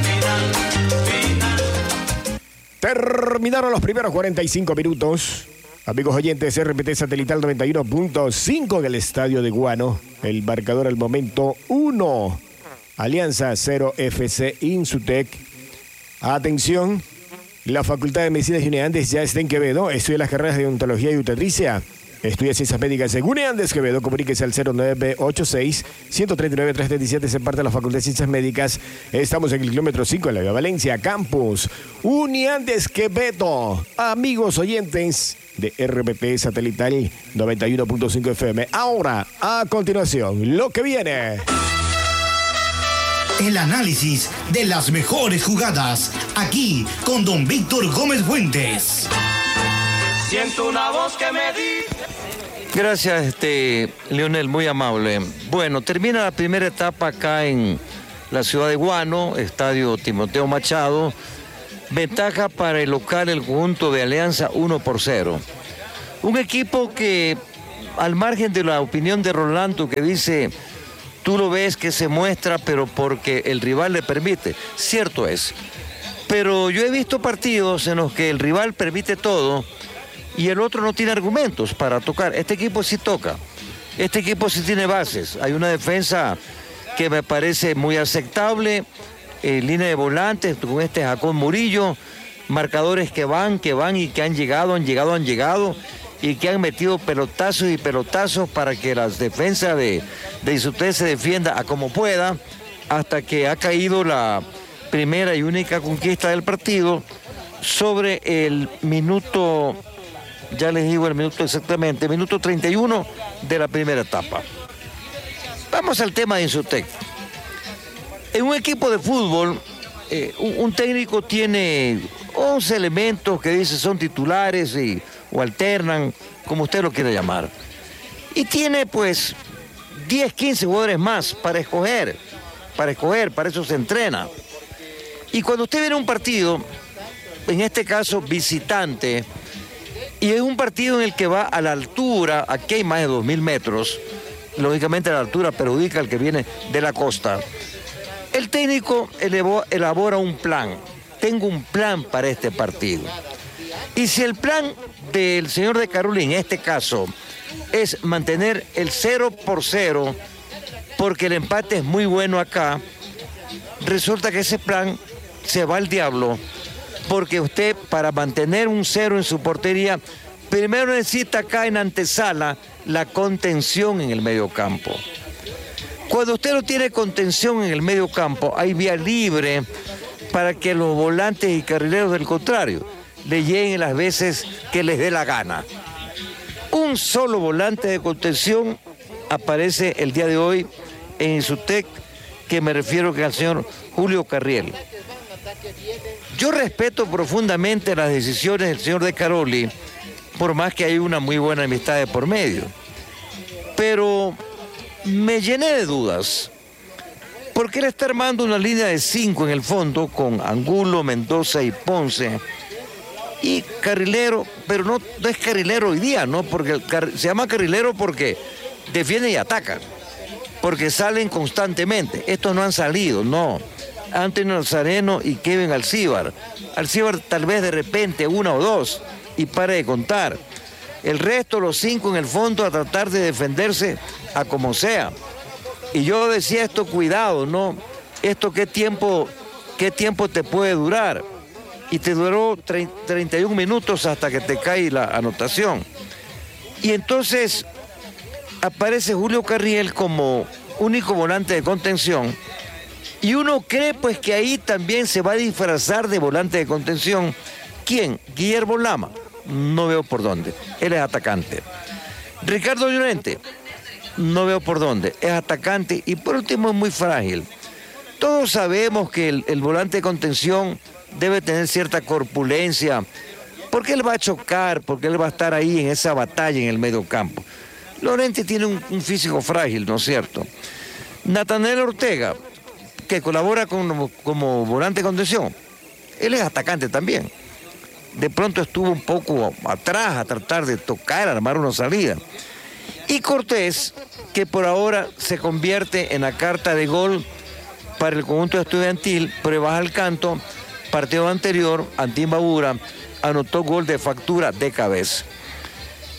Terminaron los primeros 45 minutos. Amigos oyentes, RPT Satelital 91.5 en el estadio de Guano. El marcador al momento 1. Alianza 0 FC Insutec. Atención, la Facultad de Medicina de Andes ya está en Quevedo. Estudia las carreras de odontología y obstetricia. Estudia ciencias médicas en Andes Quevedo. Comuníquese al 0986-139-337. Se parte de la Facultad de Ciencias Médicas. Estamos en el kilómetro 5 en la Vía Valencia, Campus Uniandes Quevedo. Amigos oyentes de RPP Satelital 91.5 FM. Ahora, a continuación, lo que viene. El análisis de las mejores jugadas, aquí con don Víctor Gómez Fuentes. Siento una voz que me dice. Gracias, Leonel, muy amable. Bueno, termina la primera etapa acá en la ciudad de Guano, estadio Timoteo Machado. Ventaja para el local, el conjunto de Alianza 1-0. Un equipo que, al margen de la opinión de Rolando, que dice, tú lo ves que se muestra, pero porque el rival le permite. Cierto es. Pero yo he visto partidos en los que el rival permite todo y el otro no tiene argumentos para tocar. Este equipo sí toca. Este equipo sí tiene bases. Hay una defensa que me parece muy aceptable. Línea de volantes con Jacob Murillo. Marcadores que van y que han llegado y que han metido pelotazos y pelotazos para que las defensas de Insutec se defienda a como pueda, hasta que ha caído la primera y única conquista del partido sobre el minuto, ya les digo el minuto exactamente, minuto 31 de la primera etapa. Vamos al tema de Insutec. En un equipo de fútbol, un técnico tiene 11 elementos que dice son titulares o alternan, como usted lo quiera llamar. Y tiene pues 10, 15 jugadores más para escoger, para eso se entrena. Y cuando usted viene a un partido, en este caso visitante, y es un partido en el que va a la altura, aquí hay más de 2.000 metros, lógicamente la altura perjudica al que viene de la costa. El técnico elabora un plan. Tengo un plan para este partido. Y si el plan del señor de Caroli, en este caso, es mantener el 0-0, porque el empate es muy bueno acá, resulta que ese plan se va al diablo, porque usted, para mantener un 0 en su portería, primero necesita acá en antesala la contención en el mediocampo. Cuando usted no tiene contención en el medio campo, hay vía libre para que los volantes y carrileros del contrario le lleguen las veces que les dé la gana. Un solo volante de contención aparece el día de hoy en Insutec, que me refiero al señor Julio Carriel. Yo respeto profundamente las decisiones del señor de Caroli, por más que hay una muy buena amistad de por medio. Pero me llené de dudas, porque él está armando una línea de 5 en el fondo con Angulo, Mendoza y Ponce. Y carrilero, pero no es carrilero hoy día, ¿no? Porque se llama carrilero porque defienden y atacan, porque salen constantemente. Estos no han salido, no. Antonio Nazareno y Kevin Alcíbar. Alcíbar tal vez de repente una o dos y pare de contar. El resto, los 5 en el fondo, a tratar de defenderse a como sea. Y yo decía esto, cuidado, ¿no? Esto, ¿qué tiempo te puede durar? Y te duró 31 minutos hasta que te cae la anotación. Y entonces aparece Julio Carriel como único volante de contención. Y uno cree pues que ahí también se va a disfrazar de volante de contención. ¿Quién? Guillermo Lama. No veo por dónde. Él es atacante. Ricardo Llorente. No veo por dónde. Es atacante y por último es muy frágil. Todos sabemos que el volante de contención debe tener cierta corpulencia, porque él va a chocar, porque él va a estar ahí en esa batalla en el medio campo. Llorente tiene un físico frágil, ¿no es cierto? Natanael Ortega, que colabora como volante de contención, él es atacante también. De pronto estuvo un poco atrás a tratar de tocar, armar una salida. Y Cortés, que por ahora se convierte en la carta de gol para el conjunto estudiantil, pruebas al canto. Partido anterior, Antín Babura anotó gol de factura de cabeza.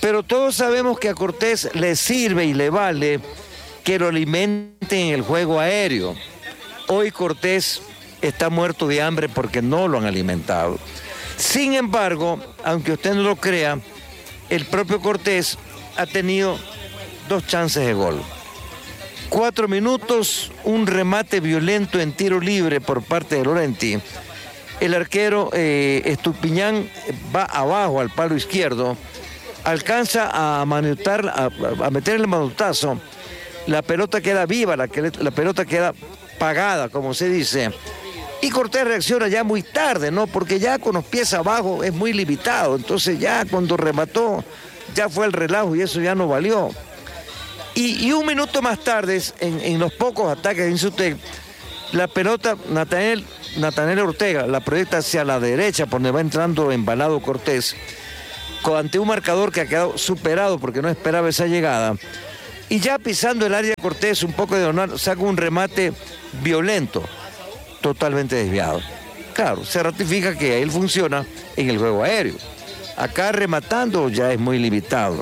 Pero todos sabemos que a Cortés le sirve y le vale que lo alimenten en el juego aéreo. Hoy Cortés está muerto de hambre porque no lo han alimentado. Sin embargo, aunque usted no lo crea, el propio Cortés ha tenido 2 chances de gol. 4 minutos, un remate violento en tiro libre por parte de Laurenti. El arquero Estupiñán va abajo al palo izquierdo, alcanza a meter el manotazo, la pelota queda viva, la pelota queda pagada, como se dice. Y Cortés reacciona ya muy tarde, ¿no? Porque ya con los pies abajo es muy limitado. Entonces ya cuando remató, ya fue el relajo y eso ya no valió. Y un minuto más tarde, en los pocos ataques de Insutec, la pelota, Natanael Ortega la proyecta hacia la derecha, por donde va entrando embalado Cortés, ante un marcador que ha quedado superado porque no esperaba esa llegada. Y ya pisando el área Cortés, un poco de honor, saca un remate violento, totalmente desviado. Claro, se ratifica que él funciona en el juego aéreo. Acá rematando ya es muy limitado.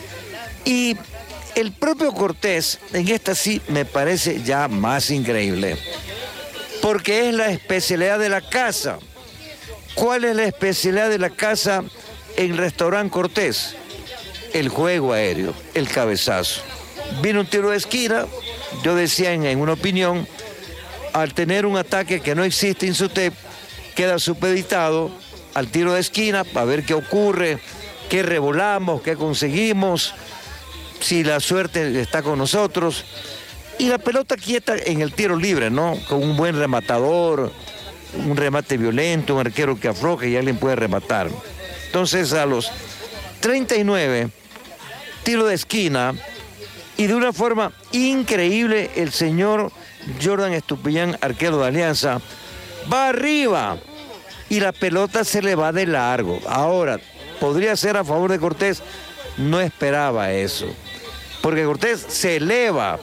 Y el propio Cortés, en esta sí me parece ya más increíble, porque es la especialidad de la casa. ¿Cuál es la especialidad de la casa en Restaurant Cortés? El juego aéreo, el cabezazo. Vino un tiro de esquina, yo decía en una opinión, al tener un ataque que no existe en Insutep, queda supeditado al tiro de esquina para ver qué ocurre, qué revolamos, qué conseguimos, si la suerte está con nosotros. Y la pelota quieta en el tiro libre, ¿no? Con un buen rematador, un remate violento, un arquero que afloje y alguien puede rematar. Entonces a los 39, tiro de esquina, y de una forma increíble el señor Jordan Estupiñán, arquero de Alianza, va arriba y la pelota se le va de largo. Ahora, podría ser a favor de Cortés, no esperaba eso, porque Cortés se eleva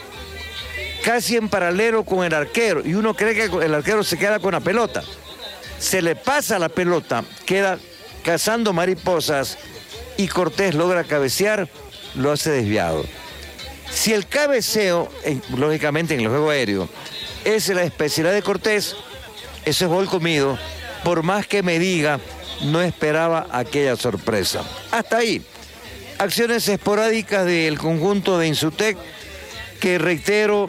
casi en paralelo con el arquero y uno cree que el arquero se queda con la pelota. Se le pasa la pelota, queda cazando mariposas y Cortés logra cabecear, lo hace desviado. Si el cabeceo, lógicamente en el juego aéreo, es la especialidad de Cortés, eso es gol comido. Por más que me diga, no esperaba aquella sorpresa. Hasta ahí. Acciones esporádicas del conjunto de Insutec, que reitero,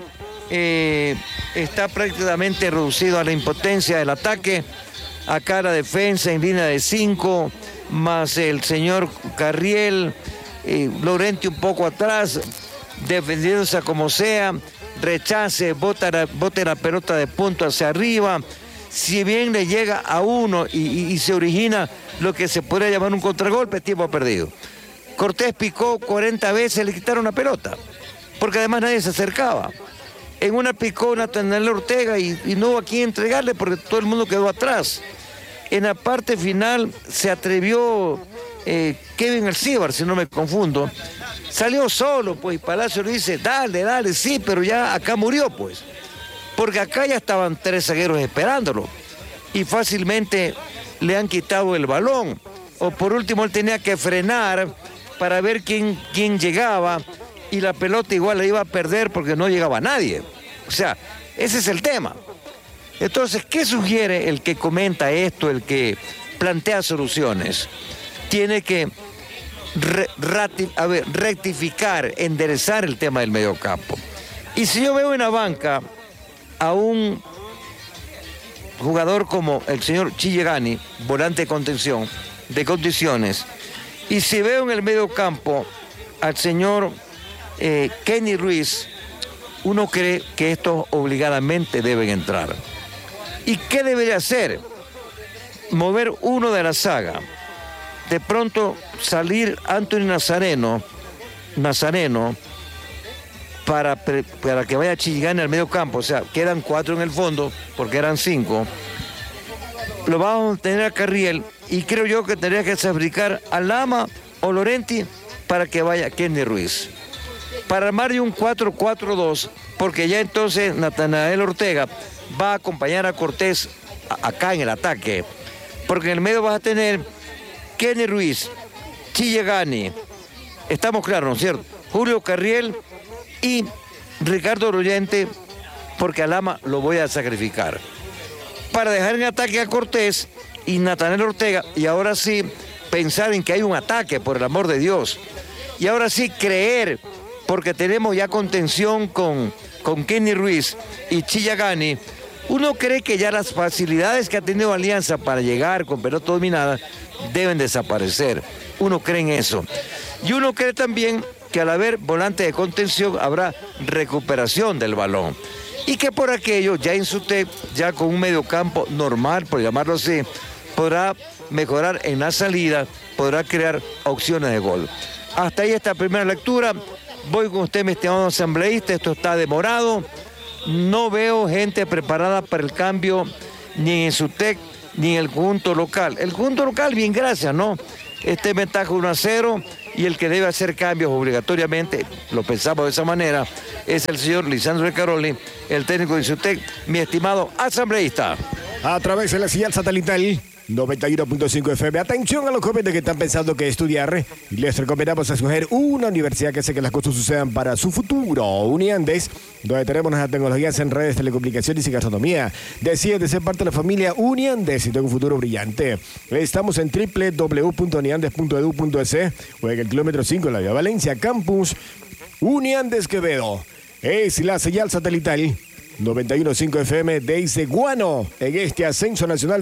está prácticamente reducido a la impotencia del ataque. Acá la defensa en línea de 5, más el señor Carriel, Laurenti un poco atrás, defendiéndose como sea, rechace, bote la pelota de punto hacia arriba. Si bien le llega a uno y se origina lo que se podría llamar un contragolpe, tiempo perdido. Cortés picó 40 veces, le quitaron la pelota, porque además nadie se acercaba. En una picó Natanael Ortega y no hubo a quién entregarle porque todo el mundo quedó atrás. En la parte final se atrevió Kevin Alcíbar, si no me confundo. Salió solo, pues, y Palacio le dice, dale, sí, pero ya acá murió, pues. Porque acá ya estaban 3 zagueros esperándolo. Y fácilmente le han quitado el balón. O por último, él tenía que frenar para ver quién llegaba. Y la pelota igual la iba a perder porque no llegaba nadie. O sea, ese es el tema. Entonces, ¿qué sugiere el que comenta esto, el que plantea soluciones? Tiene que rectificar, enderezar el tema del mediocampo. Y si yo veo en la banca a un jugador como el señor Chillegani, volante de contención, de condiciones, y si veo en el mediocampo al señor Kenny Ruiz, uno cree que estos obligadamente deben entrar. ¿Y qué debería hacer? Mover uno de la saga. De pronto salir Anthony Nazareno para que vaya Chillegani al medio campo. O sea, quedan 4 en el fondo porque eran 5. Lo vamos a tener a Carriel y creo yo que tendría que fabricar a Lama o Laurenti para que vaya Kenny Ruiz. Para armar un 4-4-2, porque ya entonces Natanael Ortega va a acompañar a Cortés acá en el ataque, porque en el medio vas a tener Kenny Ruiz, Chillegani, Estamos claros, ¿no es cierto? Julio Carriel y Ricardo Rollente, porque a Lama lo voy a sacrificar. Para dejar en ataque a Cortés y Natanael Ortega, y ahora sí pensar en que hay un ataque, por el amor de Dios. Y ahora sí creer, porque tenemos ya contención con Kenny Ruiz y Chillagani. Uno cree que ya las facilidades que ha tenido Alianza para llegar con pelota dominada deben desaparecer. Uno cree en eso. Y uno cree también que al haber volante de contención habrá recuperación del balón. Y que por aquello, ya en Sutec, ya con un mediocampo normal, por llamarlo así, podrá mejorar en la salida, podrá crear opciones de gol. Hasta ahí esta primera lectura. Voy con usted, mi estimado asambleísta. Esto está demorado. No veo gente preparada para el cambio ni en Sutec ni en el conjunto local. El conjunto local, bien, gracias, ¿no? Este ventaja 1-0 y el que debe hacer cambios obligatoriamente, lo pensamos de esa manera, es el señor Lisandro de Caroli, el técnico de Sutec, mi estimado asambleísta. A través de la señal satelital 91.5 FM. Atención a los jóvenes que están pensando que estudiar. Y les recomendamos escoger una universidad que hace que las cosas sucedan para su futuro. Uniandes, donde tenemos las tecnologías en redes, telecomunicaciones y gastronomía. Decide ser parte de la familia Uniandes y tenga un futuro brillante. Estamos en www.uniandes.edu.es o en el kilómetro 5 de la Vía Valencia, Campus Uniandes Quevedo. Es la señal satelital 91.5 FM desde Guano en este Ascenso Nacional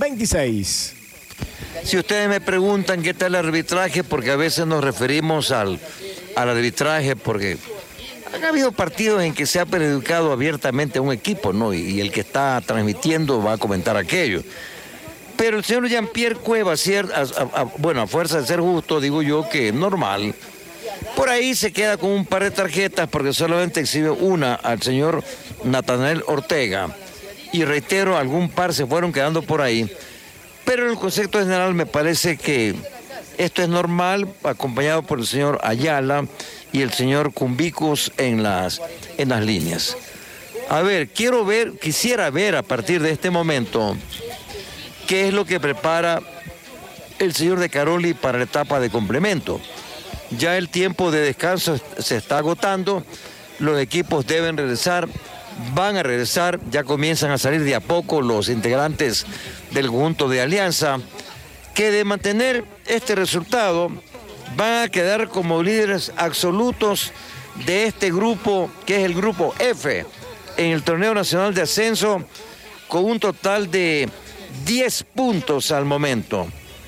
2026. Si ustedes me preguntan qué tal el arbitraje, porque a veces nos referimos al arbitraje, porque han habido partidos en que se ha perjudicado abiertamente a un equipo, ¿no? Y el que está transmitiendo va a comentar aquello. Pero el señor Jean-Pierre Cueva, bueno, a fuerza de ser justo, digo yo que es normal. Por ahí se queda con un par de tarjetas porque solamente exhibe una al señor Natanael Ortega. Y reitero, algún par se fueron quedando por ahí. Pero en el concepto general me parece que esto es normal, acompañado por el señor Ayala y el señor Cumbicus en las líneas. A ver, quisiera ver a partir de este momento qué es lo que prepara el señor de Caroli para la etapa de complemento. Ya el tiempo de descanso se está agotando, los equipos deben regresar, van a regresar, ya comienzan a salir de a poco los integrantes del conjunto de Alianza, que de mantener este resultado van a quedar como líderes absolutos de este grupo, que es el grupo F, en el Torneo Nacional de Ascenso, con un total de 10 puntos al momento.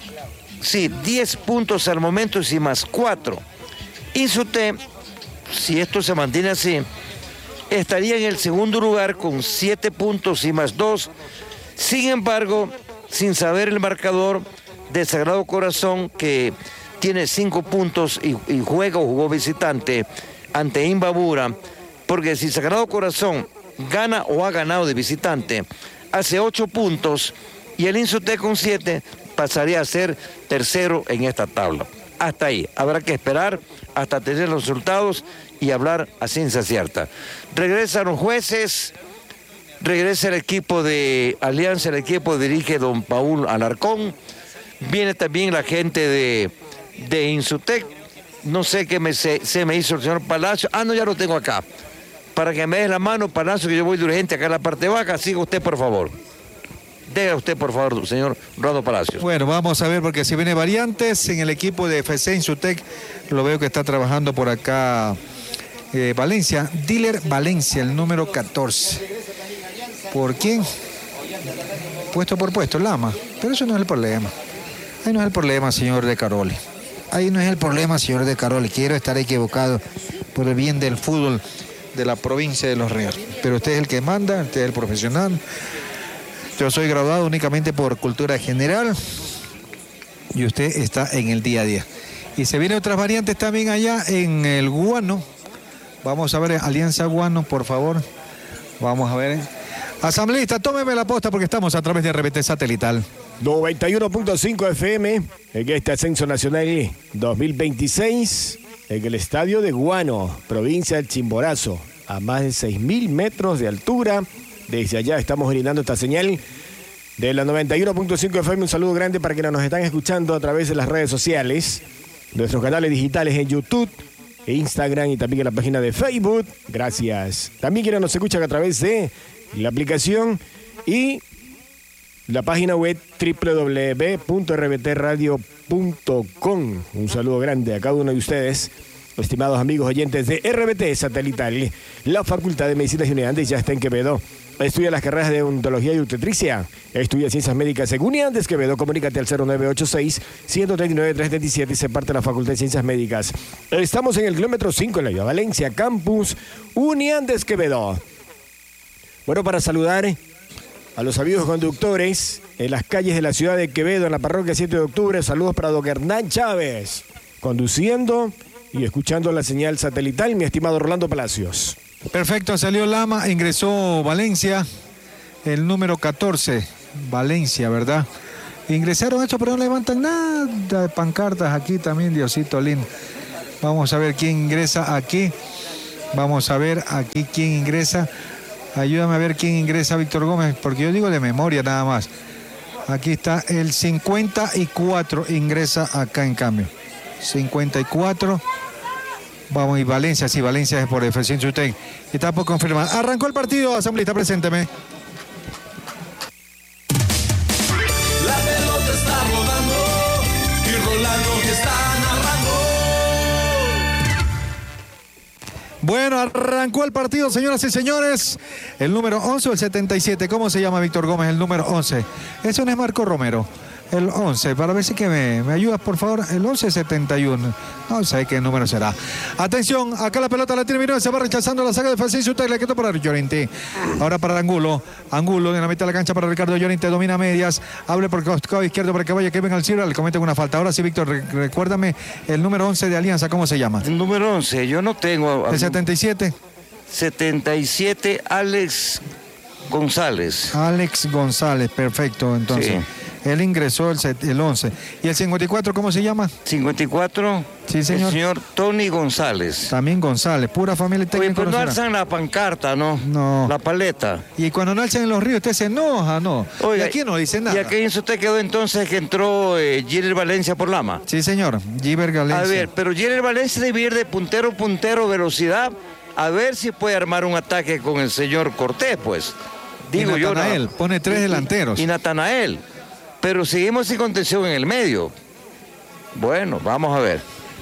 Sí, 10 puntos al momento y más 4. Y Sutec, si esto se mantiene así, estaría en el segundo lugar con 7 puntos y más 2. Sin embargo, sin saber el marcador de Sagrado Corazón, que tiene 5 puntos y jugó visitante ante Imbabura, porque si Sagrado Corazón gana o ha ganado de visitante, hace 8 puntos y el Insutec con 7 pasaría a ser tercero en esta tabla. Hasta ahí, habrá que esperar hasta tener los resultados y hablar a ciencia cierta. Regresan los jueces, regresa el equipo de Alianza, el equipo dirige don Paul Alarcón, viene también la gente de Insutec, no sé qué se me hizo el señor Palacio, no, ya lo tengo acá, para que me des la mano, Palacio, que yo voy de urgente acá en la parte baja, siga usted por favor. Deja usted, por favor, señor Rodo Palacios. Bueno, vamos a ver, porque si viene variantes en el equipo de FC Insutec, lo veo que está trabajando por acá Valencia, Diller Valencia, el número 14. ¿Por quién? Puesto por puesto, Lama. Pero eso no es el problema. Ahí no es el problema, señor de Caroli. Ahí no es el problema, señor de Caroli. Quiero estar equivocado por el bien del fútbol de la provincia de Los Ríos. Pero usted es el que manda, usted es el profesional. Yo soy graduado únicamente por cultura general y usted está en el día a día. Y se vienen otras variantes también allá en el Guano. Vamos a ver, Alianza Guano, por favor. Vamos a ver. Asambleísta, tómeme la posta porque estamos a través de RBT Satelital. 91.5 FM en este Ascenso Nacional 2026 en el estadio de Guano, provincia del Chimborazo, a más de 6.000 metros de altura. Desde allá estamos brindando esta señal de la 91.5 FM. Un saludo grande para quienes nos están escuchando a través de las redes sociales. nuestros canales digitales en YouTube, e Instagram y también en la página de Facebook. Gracias. También quienes nos escuchan a través de la aplicación y la página web www.rbtradio.com. Un saludo grande a cada uno de ustedes, estimados amigos oyentes de RBT Satelital. La Facultad de Medicina de Andes ya está en Quevedo. Estudia las carreras de odontología y obstetricia. Estudia ciencias médicas en Uniandes Quevedo. Comunícate al 0986-139-337 y se parte de la Facultad de Ciencias Médicas. Estamos en el kilómetro 5 en la Vía Valencia, Campus Uniandes Quevedo. Bueno, para saludar a los amigos conductores en las calles de la ciudad de Quevedo, en la parroquia 7 de octubre, saludos para don Hernán Chávez, conduciendo y escuchando la señal satelital, mi estimado Rolando Palacios. Perfecto, salió Lama, ingresó Valencia, el número 14, Valencia, ¿verdad? Ingresaron esto, pero no levantan nada de pancartas aquí también, Diosito lindo. Vamos a ver quién ingresa aquí. Vamos a ver aquí quién ingresa. Ayúdame a ver quién ingresa, Víctor Gómez, porque yo digo de memoria nada más. Aquí está el 54, ingresa acá en cambio. 54. Vamos, y Valencia, sí, Valencia es por Eficiencia Utec. Está por confirmar. Arrancó el partido, asambleísta, presénteme. La pelota está rodando y Rolando está narrando. Bueno, arrancó el partido, señoras y señores. El número 11 o el 77, ¿cómo se llama, Víctor Gómez? El número 11. Eso no es Marco Romero. El 11, para ver si que me ayudas, por favor. El 11-71. No sé qué número será. Atención, acá la pelota la tiene Vinuesa, se va rechazando la saga de Francisco Utec, le quedó para Llorente. Ahora para Angulo. Angulo en la mitad de la cancha para Ricardo Llorente, domina medias. Abre por costado izquierdo para que vaya Kevin Alcibra, le cometen una falta. Ahora sí, Víctor, recuérdame el número 11 de Alianza, ¿cómo se llama? El número 11, yo no tengo. ¿El 77? 77, Alex González. Alex González, perfecto, entonces. Sí. Él ingresó el 11. ¿Y el 54 cómo se llama? 54, sí, señor. El señor Tony González. También González, pura familia técnica. Oye, pues no alzan la pancarta, ¿no? No. La paleta. Y cuando no alzan en los ríos, usted se enoja, ¿no? Oiga, y aquí no dice nada. ¿Y aquí usted quedó entonces que entró Giller Valencia por Lama? Sí, señor. Giver Valencia. A ver, pero Giller Valencia debe ir de puntero, velocidad, a ver si puede armar un ataque con el señor Cortés, pues. Digo y yo. Natanael, pone 3 delanteros. Y Natanael. Pero seguimos sin contención en el medio. Bueno, vamos a ver.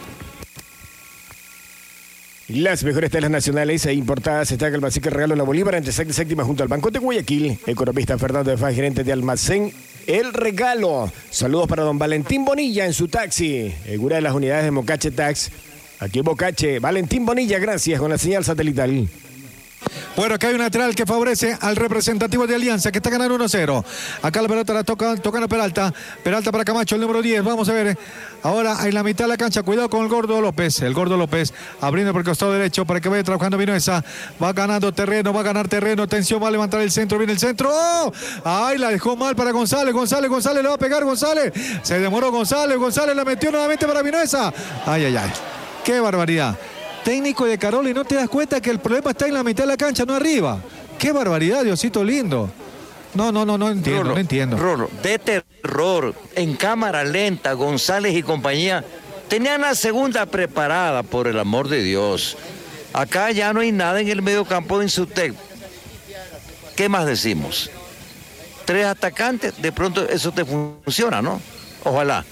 Las mejores telas nacionales e importadas está en Almacén El Regalo en la Bolívar, entre sexta y séptima, junto al Banco de Guayaquil. Economista Fernando de Faz, gerente de Almacén El Regalo. Saludos para don Valentín Bonilla en su taxi. En una de las unidades de Mocache Tax. Aquí en Mocache, Valentín Bonilla, gracias, con la señal satelital. Bueno, acá hay un lateral que favorece al representativo de Alianza, que está ganando 1-0. Acá la pelota la tocando Peralta. Peralta para Camacho, el número 10. Vamos a ver. Ahora en la mitad de la cancha. Cuidado con el Gordo López. El Gordo López abriendo por el costado derecho para que vaya trabajando Vinuesa. Va ganando terreno, va a ganar terreno. Atención, va a levantar el centro. Viene el centro. ¡Oh! ¡Ay! La dejó mal para González. González le va a pegar González. Se demoró González. González la metió nuevamente para Vinuesa. ¡Ay, ay, ay! ¡Qué barbaridad! Técnico de Carol, y no te das cuenta que el problema está en la mitad de la cancha, no arriba. ¡Qué barbaridad, Diosito lindo! No entiendo, Rolo, no entiendo. Rolo, de terror, en cámara lenta, González y compañía tenían la segunda preparada, por el amor de Dios. Acá ya no hay nada en el medio campo de Insutec. ¿Qué más decimos? 3 atacantes, de pronto eso te funciona, ¿no? Ojalá.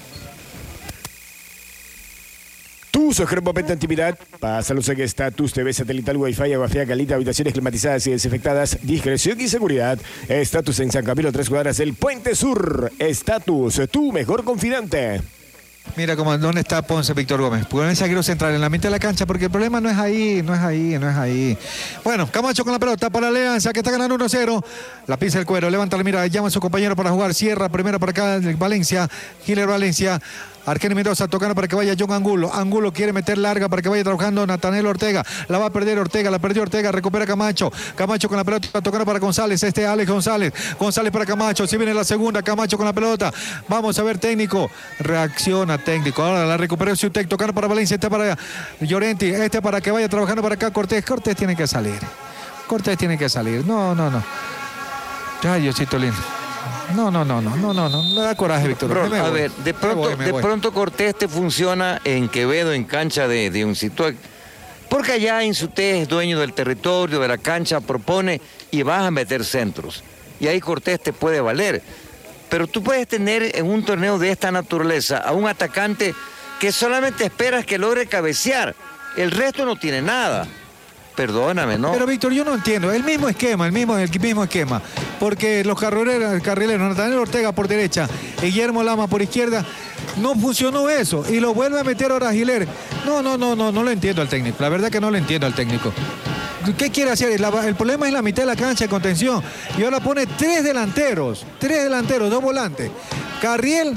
Tu Sojero-Popeta Antividad, pásalo en Estatus, TV satelital, Wi-Fi, agua fría, calita, habitaciones climatizadas y desinfectadas, discreción y seguridad. Estatus en San Camilo, 3 cuadras del Puente Sur. Estatus, tu mejor confidente. Mira dónde está Ponce, Víctor Gómez. Porque no es zaguero central en la mitad de la cancha, porque el problema no es ahí. Bueno, Camacho con la pelota para Alianza, que está ganando 1-0. La pisa el cuero, levanta la mira, llama a su compañero para jugar. Cierra primero para acá Valencia, Giler Valencia. Arquero Mendoza tocando para que vaya John Angulo. Angulo quiere meter larga para que vaya trabajando Natanael Ortega. La va a perder Ortega, la perdió Ortega, recupera Camacho. Camacho con la pelota tocando para González. Alex González. González para Camacho. Si viene la segunda, Camacho con la pelota. Vamos a ver técnico. Reacciona técnico. Ahora la recupera Ciutec, tocando para Valencia. Este para Llorenti. Este para que vaya trabajando para acá Cortés. Cortés tiene que salir. No. Ay, Diosito lindo. No da coraje, Víctor. A ver, de pronto Cortés te funciona en Quevedo, en cancha de Uncitúa, porque allá Insuté es dueño del territorio, de la cancha, propone y vas a meter centros. Y ahí Cortés te puede valer. Pero tú puedes tener en un torneo de esta naturaleza a un atacante que solamente esperas que logre cabecear. El resto no tiene nada. Perdóname, ¿no? Pero Víctor, yo no entiendo. El mismo esquema. Porque los carrileros, Nathaniel Ortega por derecha y Guillermo Lama por izquierda, no funcionó eso. Y lo vuelve a meter ahora Giler. No lo entiendo al técnico. La verdad que no lo entiendo al técnico. ¿Qué quiere hacer? El problema es la mitad de la cancha de contención. Y ahora pone tres delanteros, dos volantes. Carriel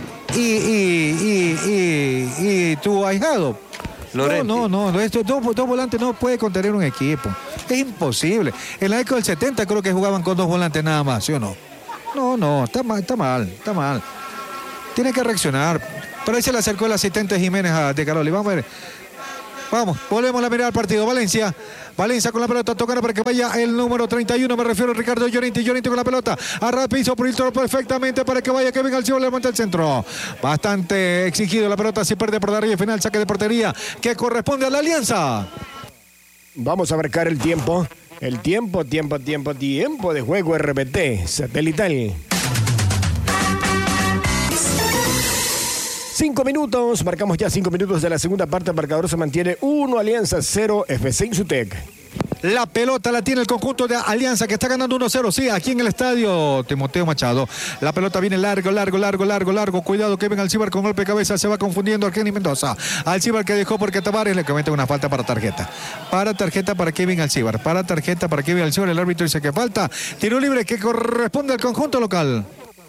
y tu ahijado. Lorente. No, estos dos volantes no puede contener un equipo. Es imposible. En la década del 70 creo que jugaban con dos volantes nada más, ¿sí o no? No, está mal. Tiene que reaccionar. Pero ahí se le acercó el asistente Jiménez de Caroli. Vamos a ver. Vamos, volvemos a mirar el partido. Valencia con la pelota, tocando para que vaya el número 31, me refiero a Ricardo Llorente con la pelota, a piso por el toro perfectamente para que vaya Kevin Alcibar, levanta el centro. Bastante exigido la pelota, si pierde por la raya final, saque de portería que corresponde a la Alianza. Vamos a marcar el tiempo. El tiempo de juego RPT satelital. 5 minutos, marcamos ya 5 minutos de la segunda parte. El marcador se mantiene 1 Alianza 0 FC Insutec. La pelota la tiene el conjunto de Alianza que está ganando 1-0. Sí, aquí en el estadio Timoteo Machado. La pelota viene largo. Cuidado, Kevin Alcibar con golpe de cabeza. Se va confundiendo Argeni Mendoza. Alcibar que dejó porque Tavares le comete una falta para tarjeta. Para Kevin Alcibar. El árbitro dice que falta. Tiro libre que corresponde al conjunto local.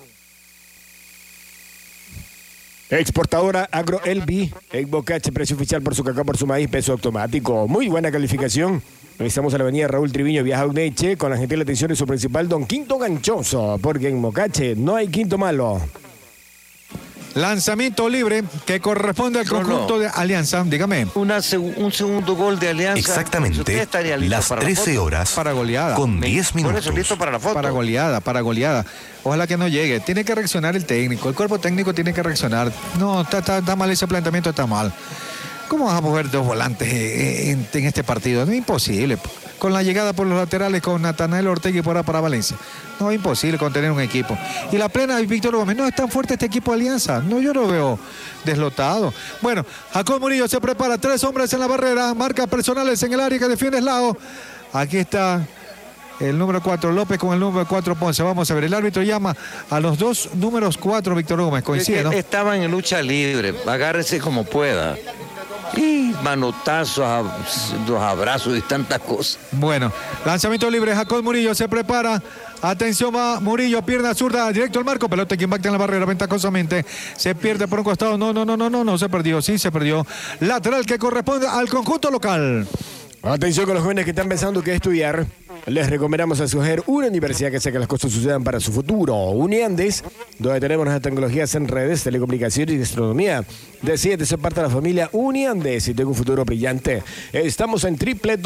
Exportadora Agro LB, Bocache, precio oficial por su cacao, por su maíz, peso automático. Muy buena calificación. Estamos en la avenida Raúl Triviño, Vieja Uneche, con la gentil atención de su principal, don Quinto Ganchoso, porque en Bocache no hay quinto malo. Lanzamiento libre que corresponde al conjunto de Alianza. Dígame. Un segundo gol de Alianza. Exactamente. Las 13 horas. Para goleada. Con 10 minutos. Por eso, listo para la foto. Para goleada. Ojalá que no llegue. Tiene que reaccionar el técnico. El cuerpo técnico tiene que reaccionar. No, está mal ese planteamiento, está mal. ¿Cómo vas a mover dos volantes en este partido? Es imposible. Con la llegada por los laterales con Nathaniel Ortega y para Valencia. No, es imposible contener un equipo. Y la plena de Víctor Gómez. No es tan fuerte este equipo de Alianza. No, yo lo veo deslotado. Bueno, Jacob Murillo se prepara. 3 hombres en la barrera. Marcas personales en el área que defiende Eslao. Aquí está el número 4 López con el número 4 Ponce. Vamos a ver, el árbitro llama a los dos números 4 Víctor Gómez. Coincide, ¿no? Estaban en lucha libre. Agárrese como pueda. Y manotazos, los abrazos y tantas cosas. Bueno, lanzamiento libre, Jacob Murillo se prepara. Atención, va Murillo, pierna zurda, directo al marco, pelota que impacta en la barrera ventajosamente. Se pierde por un costado, no, se perdió, sí se perdió. Lateral que corresponde al conjunto local. Atención con los jóvenes que están pensando que estudiar. Les recomendamos escoger una universidad que haga que las cosas sucedan para su futuro. Uniandes, donde tenemos las tecnologías en redes, telecomunicaciones y gastronomía. Decídete ser parte de la familia Uniandes y tenga un futuro brillante. Estamos en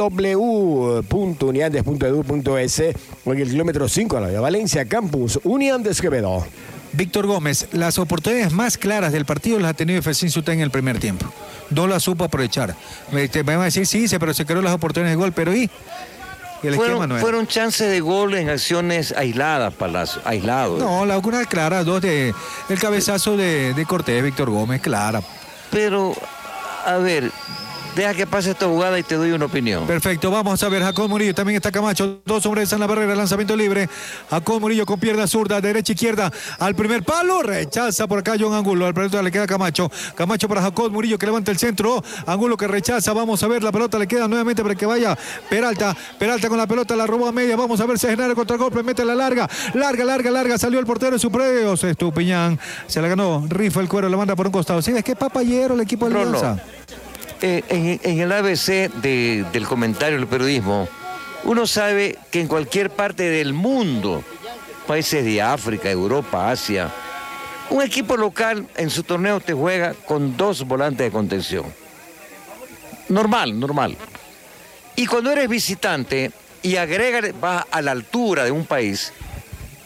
www.uniandes.edu.es o en el kilómetro 5 a la de Valencia Campus Uniandes Quevedo. Víctor Gómez, las oportunidades más claras del partido las ha tenido FC Insutec en el primer tiempo. No las supo aprovechar. Me van a decir, sí, pero se creó las oportunidades de gol, pero ¿y? El esquema no era. Fueron chances de gol en acciones aisladas, Palacio, aislados. No, la una clara, dos de el cabezazo de Cortés, Víctor Gómez, clara. Pero, a ver, deja que pase esta jugada y te doy una opinión. Perfecto, vamos a ver, Jacob Murillo, también está Camacho, 2 hombres en la barrera, lanzamiento libre. Jacob Murillo con pierna zurda, derecha, izquierda, al primer palo, rechaza por acá John Angulo, al pelota le queda Camacho para Jacob Murillo que levanta el centro, Angulo que rechaza, vamos a ver, la pelota le queda nuevamente para que vaya Peralta con la pelota, la robó a media, vamos a ver si genera el contragolpe, mete la larga, salió el portero en su predio, Estupiñán, se la ganó, rifa el cuero, la manda por un costado, ¿sí ves qué papayero el equipo de Alianza? En el ABC del comentario del periodismo, uno sabe que en cualquier parte del mundo, países de África, Europa, Asia, un equipo local en su torneo te juega con 2 volantes de contención. Normal. Y cuando eres visitante y vas a la altura de un país,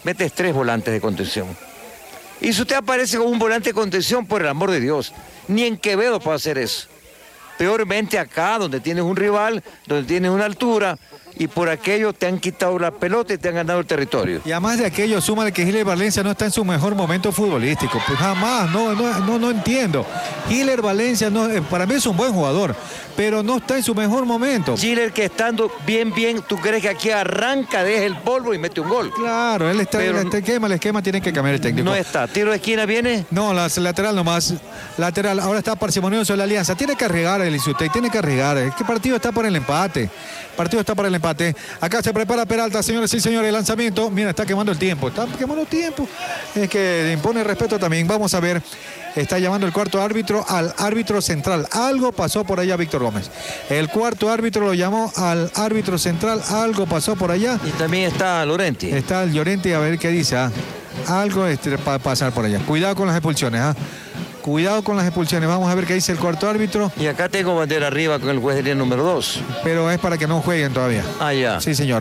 metes 3 volantes de contención. Y si usted aparece con un volante de contención, por el amor de Dios, ni en Quevedo puede hacer eso. Peormente acá, donde tienes un rival, donde tienes una altura, y por aquello te han quitado la pelota y te han ganado el territorio. Y además de aquello, súmale que Giler Valencia no está en su mejor momento futbolístico. Pues jamás, no entiendo. Giler Valencia, para mí es un buen jugador, pero no está en su mejor momento. Giler que estando bien, ¿tú crees que aquí arranca, deja el polvo y mete un gol? Claro, él está en el esquema tiene que cambiar el técnico. No está. ¿Tiro de esquina viene? No, lateral nomás. Lateral, ahora está parsimonioso la Alianza. Tiene que arriesgar el Isute, tiene que arriesgar. ¿Qué partido está por el empate? Acá se prepara Peralta, señores y señores, el lanzamiento. Mira, está quemando el tiempo. Es que impone respeto también. Vamos a ver. Está llamando el cuarto árbitro al árbitro central. Algo pasó por allá, Víctor Gómez. El cuarto árbitro lo llamó al árbitro central. Algo pasó por allá. Y también está Llorenti. Está el Llorenti, a ver qué dice. Algo va a pasar por allá. Cuidado con las expulsiones. Cuidado con las expulsiones. Vamos a ver qué dice el cuarto árbitro. Y acá tengo bandera arriba con el juez de línea número 2. Pero es para que no jueguen todavía. Ya. Sí, señor.